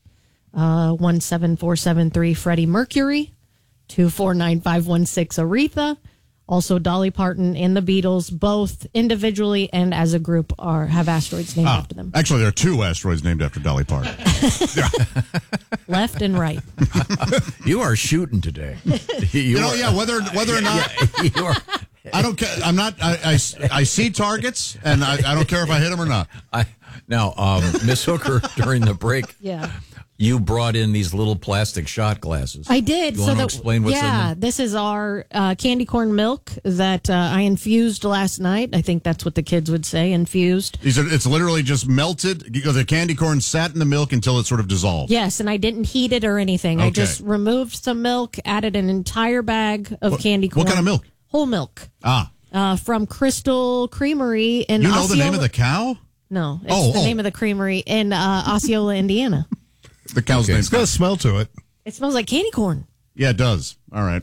Speaker 17: 17473 Freddie Mercury, 249516 Aretha. Also, Dolly Parton and the Beatles, both individually and as a group, have asteroids named after them.
Speaker 16: Actually, there are two asteroids named after Dolly Parton.
Speaker 17: Left and right.
Speaker 1: You are shooting today.
Speaker 16: Whether or not
Speaker 1: you are.
Speaker 16: I don't care. I'm not. I see targets, and I don't care if I hit them or not.
Speaker 1: Now, Miss Hooker, during the break,
Speaker 17: Yeah.
Speaker 1: you brought in these little plastic shot glasses.
Speaker 17: I did.
Speaker 1: You want to explain what's in them?
Speaker 17: This is our candy corn milk that I infused last night. I think that's what the kids would say, infused.
Speaker 16: It's literally just melted. The candy corn sat in the milk until it sort of dissolved.
Speaker 17: Yes, and I didn't heat it or anything.
Speaker 16: Okay.
Speaker 17: I just removed some milk, added an entire bag of candy corn.
Speaker 16: What kind of milk?
Speaker 17: Whole milk.
Speaker 16: Ah.
Speaker 17: From Crystal Creamery in
Speaker 16: You know
Speaker 17: Osceola.
Speaker 16: the name of the cow?
Speaker 17: No, it's the name of the creamery in Osceola, Indiana.
Speaker 16: The cow's name.
Speaker 18: It's got a smell to it.
Speaker 17: It smells like candy corn.
Speaker 16: Yeah, it does. All right.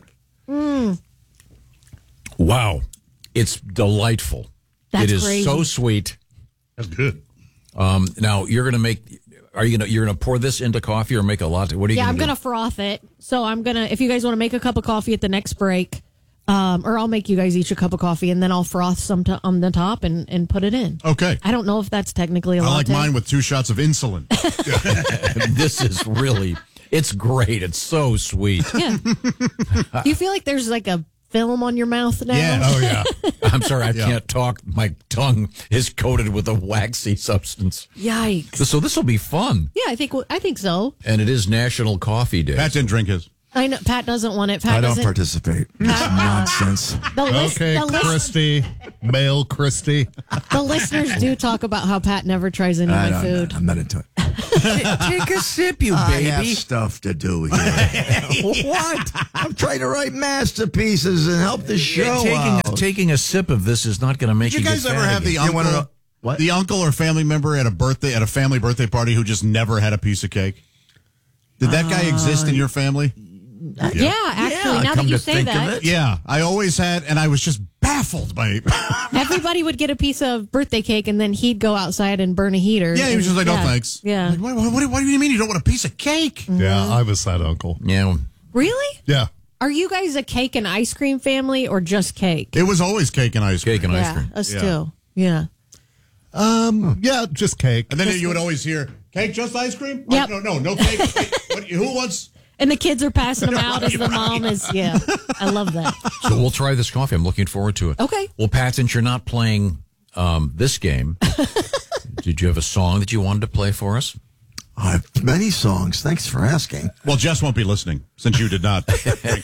Speaker 1: Wow. It's delightful.
Speaker 17: That's
Speaker 1: it is
Speaker 17: crazy.
Speaker 1: so sweet.
Speaker 16: That's good.
Speaker 1: Now, you're going to make... you're gonna pour this into coffee or make a latte? What are you?
Speaker 17: Yeah,
Speaker 1: gonna
Speaker 17: I'm
Speaker 1: do?
Speaker 17: gonna froth it. So I'm gonna. If you guys want to make a cup of coffee at the next break, or I'll make you guys each a cup of coffee, and then I'll froth some on the top and put it in.
Speaker 16: Okay.
Speaker 17: I don't know if that's technically a
Speaker 16: I
Speaker 17: latte.
Speaker 16: like mine with 2 shots of insulin.
Speaker 1: This is really. It's great. It's so sweet.
Speaker 17: Yeah. Do you feel like there's like a film on your mouth now?
Speaker 16: Yeah. Oh, yeah.
Speaker 1: I'm sorry, I can't talk. My tongue is coated with a waxy substance.
Speaker 17: Yikes.
Speaker 1: So this will be fun.
Speaker 17: Yeah, I think so.
Speaker 1: And it is National Coffee Day.
Speaker 16: Pat didn't drink his.
Speaker 17: I know Pat doesn't want it. Pat
Speaker 3: I don't
Speaker 17: doesn't
Speaker 3: participate. It's nonsense.
Speaker 18: Christy. Male Christy.
Speaker 17: The listeners do talk about how Pat never tries any of my food.
Speaker 3: I'm not into it.
Speaker 1: Take a sip, you
Speaker 3: I
Speaker 1: baby.
Speaker 3: have stuff to do here. What? I'm trying to write masterpieces and help the show out.
Speaker 1: Taking a sip of this is not going to make
Speaker 16: Did you guys
Speaker 1: get
Speaker 16: ever
Speaker 1: fat
Speaker 16: have the
Speaker 1: again.
Speaker 16: uncle, the uncle or family member at a family birthday party who just never had a piece of cake? Did that guy exist in your family?
Speaker 17: Yeah, actually, now that you say that.
Speaker 16: Yeah, I always had, and I was just baffled by it.
Speaker 17: Everybody would get a piece of birthday cake, and then he'd go outside and burn a heater.
Speaker 16: Yeah, he was just like, no, thanks.
Speaker 17: Yeah.
Speaker 16: Like, what do you mean you don't want a piece of cake?
Speaker 18: Yeah, I was that uncle.
Speaker 1: Yeah.
Speaker 17: Really?
Speaker 18: Yeah.
Speaker 17: Are you guys a cake and ice cream family or just cake?
Speaker 16: It was always cake and ice cream.
Speaker 1: Cake and ice
Speaker 17: Yeah,
Speaker 1: cream.
Speaker 17: us too. Yeah.
Speaker 18: Yeah, just cake.
Speaker 16: And then you would always hear, cake, just ice cream?
Speaker 17: Yep.
Speaker 16: No cake. Who wants...
Speaker 17: And the kids are passing them out as the mom is, yeah. I love that.
Speaker 1: So we'll try this coffee. I'm looking forward to it.
Speaker 17: Okay.
Speaker 1: Well, Pat, since you're not playing this game, did you have a song that you wanted to play for us?
Speaker 3: I have many songs. Thanks for asking.
Speaker 16: Well, Jess won't be listening since you did not.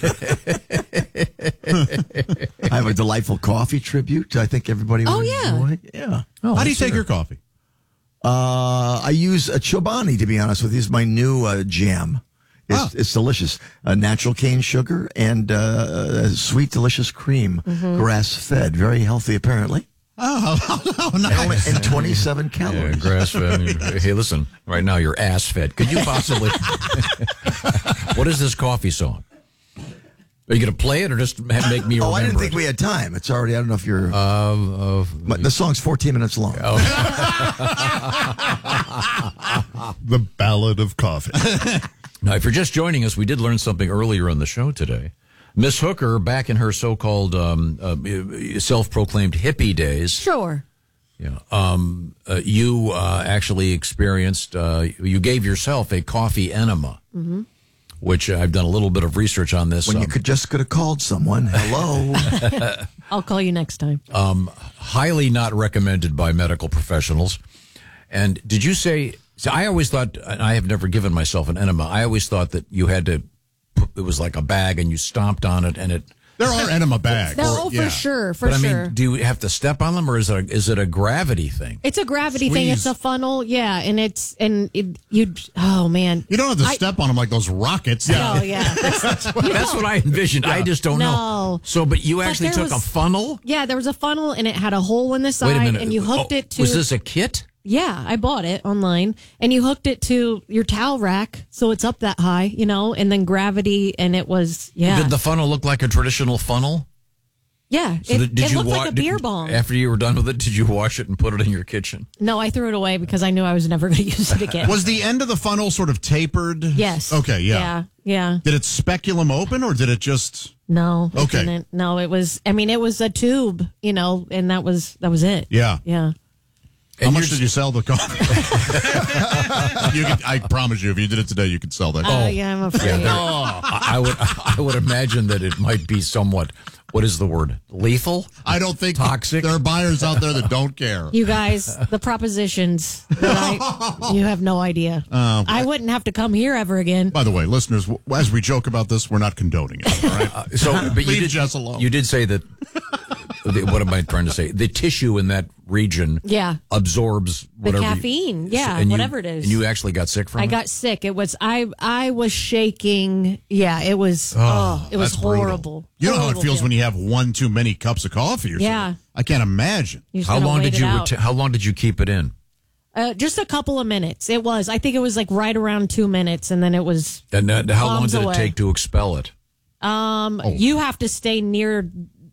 Speaker 3: I have a delightful coffee tribute. I think everybody would enjoy. Yeah.
Speaker 16: How do you take your coffee?
Speaker 3: I use a Chobani, to be honest with you. It's my new jam. It's delicious. Natural cane sugar and sweet, delicious cream. Grass-fed. Very healthy, apparently.
Speaker 16: Oh, nice.
Speaker 3: And 27 calories.
Speaker 1: Yeah, grass-fed. Hey, listen, right now you're ass-fed. Could you possibly... What is this coffee song? Are you going to play it or just make me remember
Speaker 3: I didn't think
Speaker 1: it?
Speaker 3: we had time. It's already, I don't know if you're... the song's 14 minutes long.
Speaker 18: The Ballad of Coffee.
Speaker 1: Now, if you're just joining us, we did learn something earlier in the show today. Miss Hooker, back in her so-called self-proclaimed hippie days.
Speaker 17: Sure.
Speaker 1: Yeah. You actually experienced, you gave yourself a coffee enema, which I've done a little bit of research on this.
Speaker 3: When you could have called someone. Hello.
Speaker 17: I'll call you next time.
Speaker 1: Highly not recommended by medical professionals. And did you say, so I always thought, and I have never given myself an enema, I always thought that you had to, it was like a bag and you stomped on it and it...
Speaker 16: There are enema bags.
Speaker 17: No, for sure, for
Speaker 1: but,
Speaker 17: sure.
Speaker 1: I mean, do you have to step on them or is it a gravity thing?
Speaker 17: It's a gravity thing. It's a funnel, yeah, oh man,
Speaker 16: you don't have to step on them like those rockets.
Speaker 1: Yeah.
Speaker 17: Oh yeah,
Speaker 1: That's what I envisioned.
Speaker 16: Yeah.
Speaker 1: I just don't know. So, but you actually took a funnel?
Speaker 17: Yeah, there was a funnel and it had a hole in the side.
Speaker 1: Wait a minute.
Speaker 17: And you hooked it to.
Speaker 1: Was this a kit?
Speaker 17: Yeah, I bought it online, and you hooked it to your towel rack, so it's up that high, and then gravity, and it was
Speaker 1: Did the funnel look like a traditional funnel?
Speaker 17: Yeah,
Speaker 1: So
Speaker 17: it looked like a beer bong.
Speaker 1: After you were done with it, did you wash it and put it in your kitchen?
Speaker 17: No, I threw it away because I knew I was never going to use it again.
Speaker 16: Was the end of the funnel sort of tapered?
Speaker 17: Yes.
Speaker 16: Okay, yeah.
Speaker 17: Yeah.
Speaker 16: Did it speculum open or did it just...
Speaker 17: No. It
Speaker 16: Okay.
Speaker 17: didn't. No, it was, it was a tube, and that was it.
Speaker 16: Yeah.
Speaker 17: Yeah.
Speaker 16: How much did you sell the coffee? I promise you, if you did it today, you could sell that.
Speaker 17: Yeah, I'm afraid.
Speaker 1: I would imagine that it might be somewhat, what is the word? Lethal?
Speaker 16: I don't think
Speaker 1: toxic.
Speaker 16: There are buyers out there that don't care.
Speaker 17: You guys, the propositions, you have no idea. I wouldn't have to come here ever again.
Speaker 16: By the way, listeners, as we joke about this, we're not condoning it. All right?
Speaker 1: But
Speaker 16: leave Jess alone.
Speaker 1: You did say that. What am I trying to say? The tissue in that region, absorbs
Speaker 17: The
Speaker 1: whatever
Speaker 17: caffeine, whatever it is.
Speaker 1: And you actually got sick from it.
Speaker 17: I got sick. It was I was shaking. Yeah, it was. It was
Speaker 16: that's brutal.
Speaker 17: horrible.
Speaker 16: You know how it
Speaker 17: Horrible
Speaker 16: feels
Speaker 17: feeling.
Speaker 16: when you have one too many cups of coffee or
Speaker 17: Yeah.
Speaker 16: something. I can't imagine.
Speaker 17: You just
Speaker 1: How
Speaker 17: gotta
Speaker 1: long
Speaker 17: wait
Speaker 1: did
Speaker 17: it
Speaker 1: you?
Speaker 17: out.
Speaker 1: How long did you keep it in?
Speaker 17: Just a couple of minutes. It was. I think it was like right around 2 minutes, and then it was.
Speaker 1: And how long
Speaker 17: bombs
Speaker 1: did
Speaker 17: away.
Speaker 1: it take to expel it?
Speaker 17: You have to stay near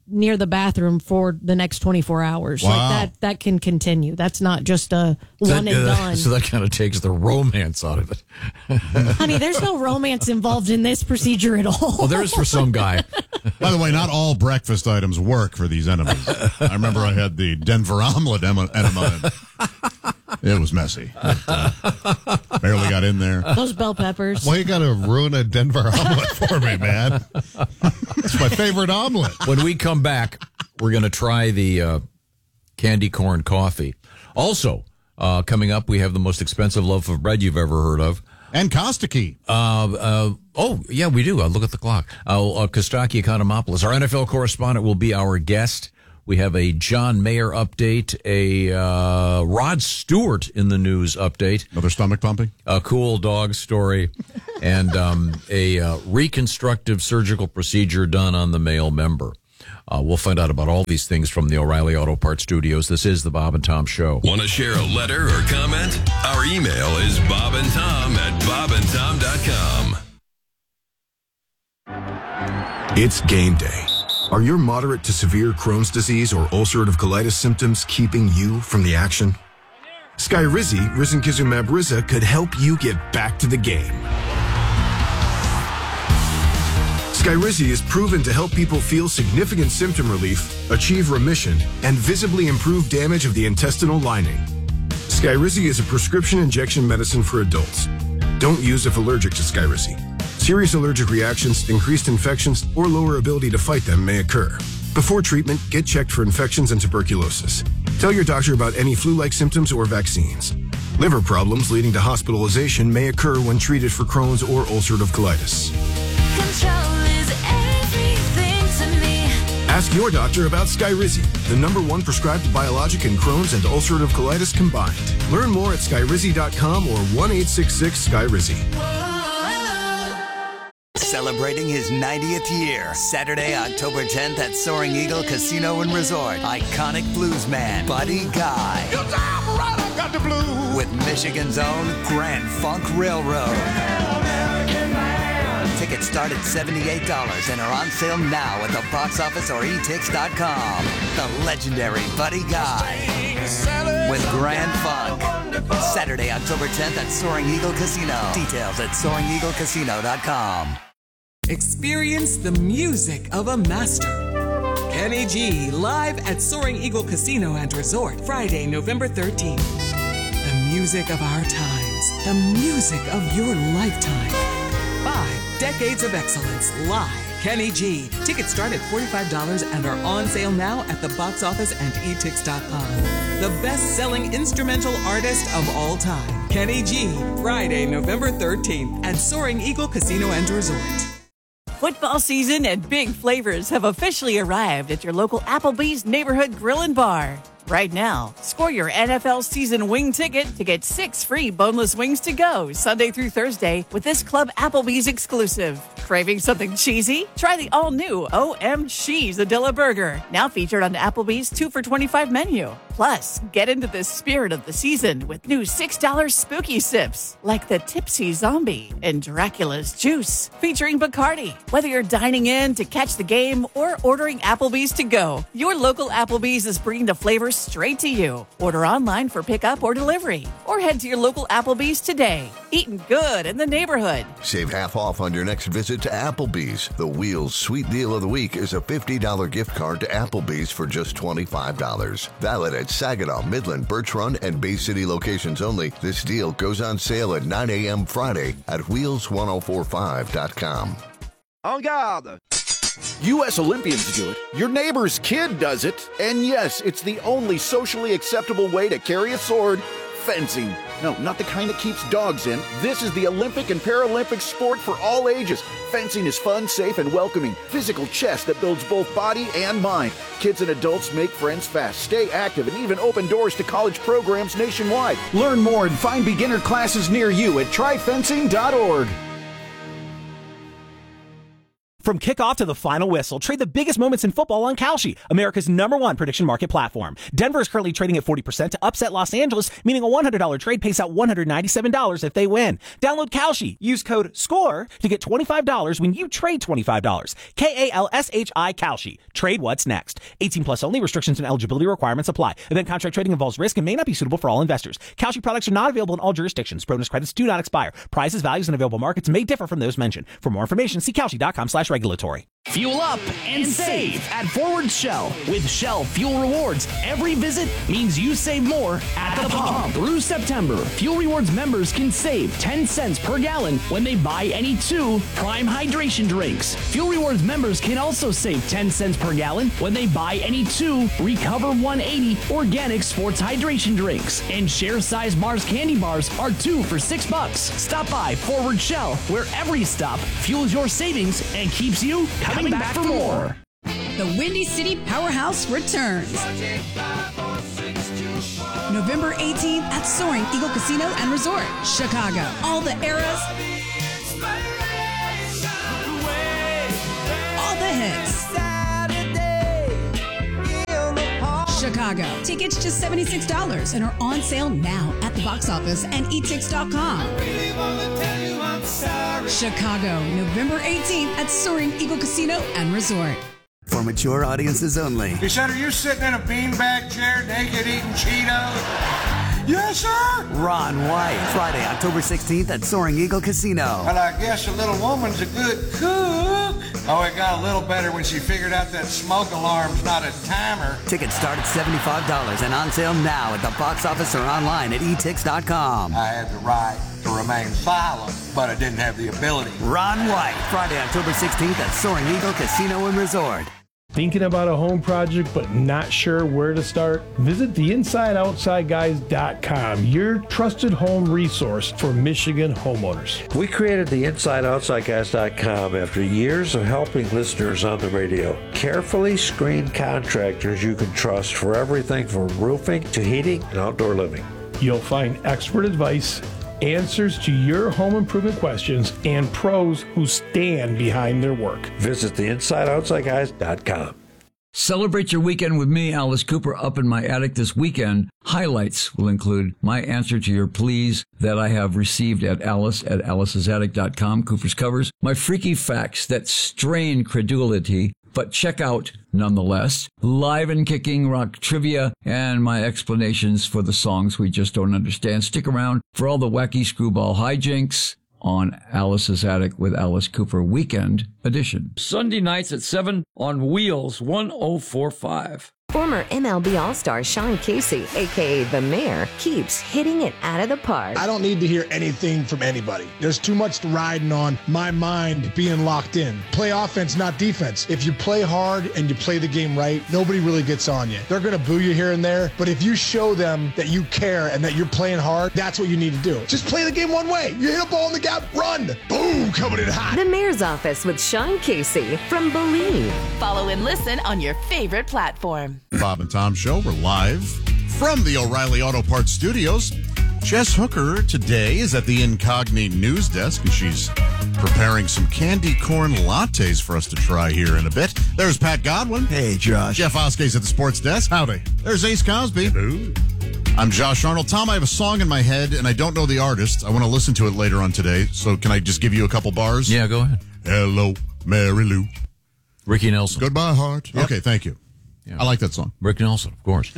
Speaker 17: near the bathroom for the next 24 hours.
Speaker 16: Wow.
Speaker 17: Like that can continue. That's not just a one and done.
Speaker 1: So that kind of takes the romance out of it.
Speaker 17: Honey, there's no romance involved in this procedure at all.
Speaker 1: Well, there is for some guy.
Speaker 16: By the way, not all breakfast items work for these enemas. I remember I had the Denver omelet enema. It was messy. Barely got in there.
Speaker 17: Those bell peppers.
Speaker 18: Why you got to ruin a Denver omelet for me, man? It's my favorite omelet.
Speaker 1: When we come back, we're going to try the candy corn coffee. Also, coming up, we have the most expensive loaf of bread you've ever heard of.
Speaker 16: And Kostaki.
Speaker 1: Oh, yeah, we do. Look at the clock. Kostaki Economopoulos, our NFL correspondent, will be our guest. We have a John Mayer update, a Rod Stewart in the news update.
Speaker 16: Another stomach pumping?
Speaker 1: A cool dog story. And a reconstructive surgical procedure done on the male member. We'll find out about all these things from the O'Reilly Auto Parts Studios. This is the Bob and Tom Show.
Speaker 2: Want to share a letter or comment? Our email is bobandtom@bobandtom.com.
Speaker 7: It's game day. Are your moderate to severe Crohn's disease or ulcerative colitis symptoms keeping you from the action? Skyrizi, risankizumab Riza, could help you get back to the game. Skyrizi is proven to help people feel significant symptom relief, achieve remission, and visibly improve damage of the intestinal lining. Skyrizi is a prescription injection medicine for adults. Don't use if allergic to Skyrizi. Serious allergic reactions, increased infections, or lower ability to fight them may occur. Before treatment, get checked for infections and tuberculosis. Tell your doctor about any flu-like symptoms or vaccines. Liver problems leading to hospitalization may occur when treated for Crohn's or ulcerative colitis. Ask your doctor about Skyrizi, the #1 prescribed biologic in Crohn's and ulcerative colitis combined. Learn more at skyrizi.com or 1-866-SKYRIZI.
Speaker 5: Celebrating his 90th year, Saturday, October 10th at Soaring Eagle Casino and Resort. Iconic bluesman Buddy Guy. With Michigan's own Grand Funk Railroad. Tickets start at $78 and are on sale now at the box office or etix.com. The legendary Buddy Guy with Grand Funk. Saturday, October 10th at Soaring Eagle Casino. Details at SoaringEagleCasino.com.
Speaker 9: Experience the music of a master. Kenny G live at Soaring Eagle Casino and Resort, Friday, November 13th. The music of our times. The music of your lifetime. 5 decades of excellence live. Kenny G. Tickets start at $45 and are on sale now at the box office and etix.com. The best-selling instrumental artist of all time. Kenny G. Friday, November 13th at Soaring Eagle Casino and Resort.
Speaker 19: Football season and big flavors have officially arrived at your local Applebee's Neighborhood Grill and Bar. Right now, score your NFL season wing ticket to get 6 free boneless wings to go Sunday through Thursday with this Club Applebee's exclusive. Craving something cheesy? Try the all-new O.M. Cheese-A-Dilla Burger, now featured on Applebee's 2 for $25 menu. Plus, get into the spirit of the season with new $6 spooky sips, like the Tipsy Zombie and Dracula's Juice, featuring Bacardi. Whether you're dining in to catch the game or ordering Applebee's to go, your local Applebee's is bringing the flavors straight to you. Order online for pickup or delivery, or head to your local Applebee's today. Eating good in the neighborhood.
Speaker 8: Save half off on your next visit to Applebee's. The Wheels Sweet Deal of the Week is a $50 gift card to Applebee's for just $25. Valid at Saginaw, Midland, Birch Run, and Bay City locations only. This deal goes on sale at 9 a.m. Friday at wheels1045.com.
Speaker 20: En garde! U.S. Olympians do it. Your neighbor's kid does it. And yes, it's the only socially acceptable way to carry a sword. Fencing. No, not the kind that keeps dogs in. This is the Olympic and Paralympic sport for all ages. Fencing is fun, safe, and welcoming. Physical chess that builds both body and mind. Kids and adults make friends fast, stay active, and even open doors to college programs nationwide. Learn more and find beginner classes near you at tryfencing.org.
Speaker 4: From kickoff to the final whistle, trade the biggest moments in football on Kalshi, America's #1 prediction market platform. Denver is currently trading at 40% to upset Los Angeles, meaning a $100 trade pays out $197 if they win. Download Kalshi. Use code SCORE to get $25 when you trade $25. KALSHI Kalshi. Trade what's next. 18 plus only. Restrictions and eligibility requirements apply. Event contract trading involves risk and may not be suitable for all investors. Kalshi products are not available in all jurisdictions. Bonus credits do not expire. Prices, values, and available markets may differ from those mentioned. For more information, see Kalshi.com/regulatory.
Speaker 10: Fuel up and save at Forward Shell. With Shell Fuel Rewards, every visit means you save more at the pump. Through September, Fuel Rewards members can save 10 cents per gallon when they buy any 2 Prime Hydration drinks. Fuel Rewards members can also save 10 cents per gallon when they buy any 2 Recover 180 organic sports hydration drinks. And share size Mars candy bars are 2 for $6. Stop by Forward Shell, where every stop fuels your savings and keeps you coming back for more.
Speaker 11: The Windy City Powerhouse returns. November 18th at Soaring Eagle Casino and Resort, Chicago. All the eras, all the hits. Chicago. Tickets just $76 and are on sale now at the box office and etix.com. Chicago, November 18th at Soaring Eagle Casino and Resort.
Speaker 5: For mature audiences only.
Speaker 6: He said, are you sitting in a beanbag chair naked eating Cheetos? Yes, sir.
Speaker 5: Ron White, Friday, October 16th at Soaring Eagle Casino.
Speaker 6: Well, I guess a little woman's a good cook. Oh, it got a little better when she figured out that smoke alarm's not a timer.
Speaker 5: Tickets start at $75 and on sale now at the box office or online at etix.com.
Speaker 6: I had the right to remain silent, but I didn't have the ability.
Speaker 5: Ron White, Friday, October 16th at Soaring Eagle Casino and Resort.
Speaker 12: Thinking about a home project but not sure where to start? Visit theinsideoutsideguys.com, your trusted home resource for Michigan homeowners.
Speaker 13: We created the InsideOutsideGuys.com after years of helping listeners on the radio. Carefully screened contractors you can trust for everything from roofing to heating and outdoor living.
Speaker 12: You'll find expert advice, answers to your home improvement questions, and pros who stand behind their work.
Speaker 13: Visit theinsideoutsideguys.com.
Speaker 21: Celebrate your weekend with me, Alice Cooper, up in my attic this weekend. Highlights will include my answer to your pleas that I have received at alicesattic.com, Cooper's Covers, my freaky facts that strain credulity, but check out nonetheless, live and kicking rock trivia, and my explanations for the songs we just don't understand. Stick around for all the wacky screwball hijinks on Alice's Attic with Alice Cooper Weekend Edition. Sunday nights at 7 on Wheels 1045.
Speaker 22: Former MLB All-Star Sean Casey, a.k.a. The Mayor, keeps hitting it out of the park.
Speaker 23: I don't need to hear anything from anybody. There's too much riding on my mind being locked in. Play offense, not defense. If you play hard and you play the game right, nobody really gets on you. They're going to boo you here and there, but if you show them that you care and that you're playing hard, that's what you need to do. Just play the game one way. You hit a ball in the gap, run. Boom, coming in hot.
Speaker 22: The Mayor's Office with Sean Casey from Believe.
Speaker 19: Follow and listen on your favorite platform.
Speaker 16: Bob and Tom Show. We're live from the O'Reilly Auto Parts Studios. Jess Hooker today is at the Incogni News Desk, and she's preparing some candy corn lattes for us to try here in a bit. There's Pat Godwin.
Speaker 3: Hey, Josh.
Speaker 16: Jeff Oskey's at the Sports Desk. Howdy. There's Ace Cosby.
Speaker 18: Hello.
Speaker 16: I'm Josh Arnold. Tom, I have a song in my head, and I don't know the artist. I want to listen to it later on today, so can I just give you a couple bars?
Speaker 1: Yeah, go ahead.
Speaker 16: Hello, Mary Lou.
Speaker 1: Ricky Nelson.
Speaker 16: Goodbye, heart. Yep. Okay, thank you. Yeah. I like that song.
Speaker 1: Rick Nelson, of course.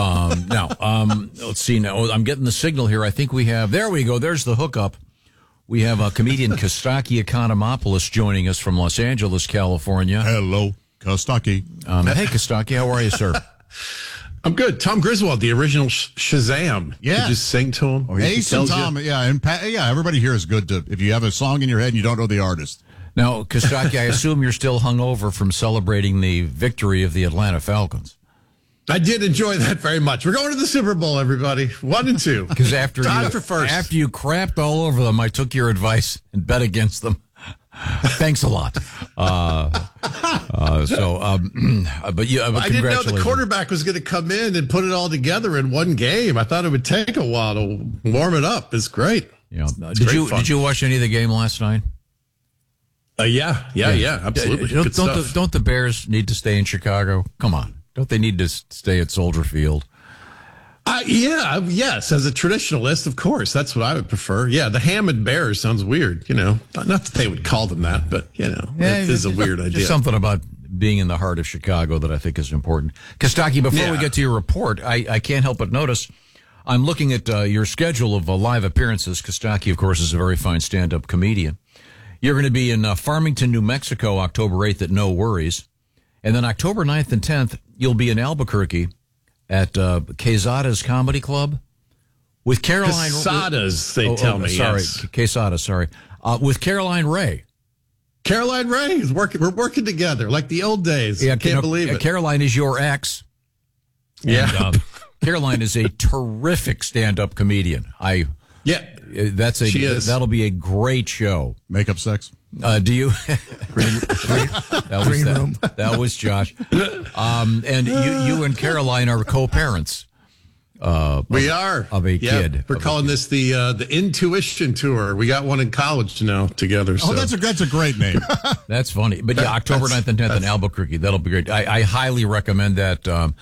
Speaker 1: Let's see now. I'm getting the signal here. I think we have, there we go. There's the hookup. We have comedian Kostaki Economopoulos joining us from Los Angeles, California.
Speaker 16: Hello, Kostaki.
Speaker 1: Hey, Kostaki, how are you, sir?
Speaker 24: I'm good. Tom Griswold, the original Shazam.
Speaker 16: Yeah.
Speaker 24: You just sing to him.
Speaker 16: Ace and Tom. Yeah, and Pat, yeah, everybody here is good to, if you have a song in your head and you don't know the artist.
Speaker 1: Now, Kostaki, I assume you're still hungover from celebrating the victory of the Atlanta Falcons.
Speaker 24: I did enjoy that very much. We're going to the Super Bowl, everybody. 1 and 2.
Speaker 1: Because after you crapped all over them, I took your advice and bet against them. Thanks a lot. But
Speaker 24: I didn't know the quarterback was going to come in and put it all together in one game. I thought it would take a while to warm it up. It's great.
Speaker 1: Yeah. Did you watch any of the game last night?
Speaker 24: Yeah, absolutely.
Speaker 1: Don't the Bears need to stay in Chicago? Come on. Don't they need to stay at Soldier Field?
Speaker 24: Yes. As a traditionalist, of course, that's what I would prefer. Yeah, the Hammond Bears sounds weird. Not that they would call them that, but it is a weird idea.
Speaker 1: Just something about being in the heart of Chicago that I think is important. Kostaki, before we get to your report, I can't help but notice I'm looking at your schedule of live appearances. Kostaki, of course, is a very fine stand-up comedian. You're going to be in Farmington, New Mexico, October 8th at No Worries. And then October 9th and 10th, you'll be in Albuquerque at Quesada's Comedy Club with Caroline...
Speaker 24: Quesada's, they tell me,
Speaker 1: sorry,
Speaker 24: yes.
Speaker 1: Quesada's, sorry. With Caroline Ray.
Speaker 24: Caroline Ray is working. We're working together like the old days. Yeah, can't believe it.
Speaker 1: Caroline is your ex.
Speaker 24: Yeah.
Speaker 1: And, Caroline is a terrific stand-up comedian. That'll be a great show.
Speaker 16: Makeup sex.
Speaker 1: Do you? That was Josh. And you and Caroline are co-parents.
Speaker 24: We are
Speaker 1: of a kid.
Speaker 24: We're calling this the Intuition Tour. We got one in college now together. So.
Speaker 16: Oh, that's a great name.
Speaker 1: That's funny. But October 9th and 10th in Albuquerque. That'll be great. I highly recommend that.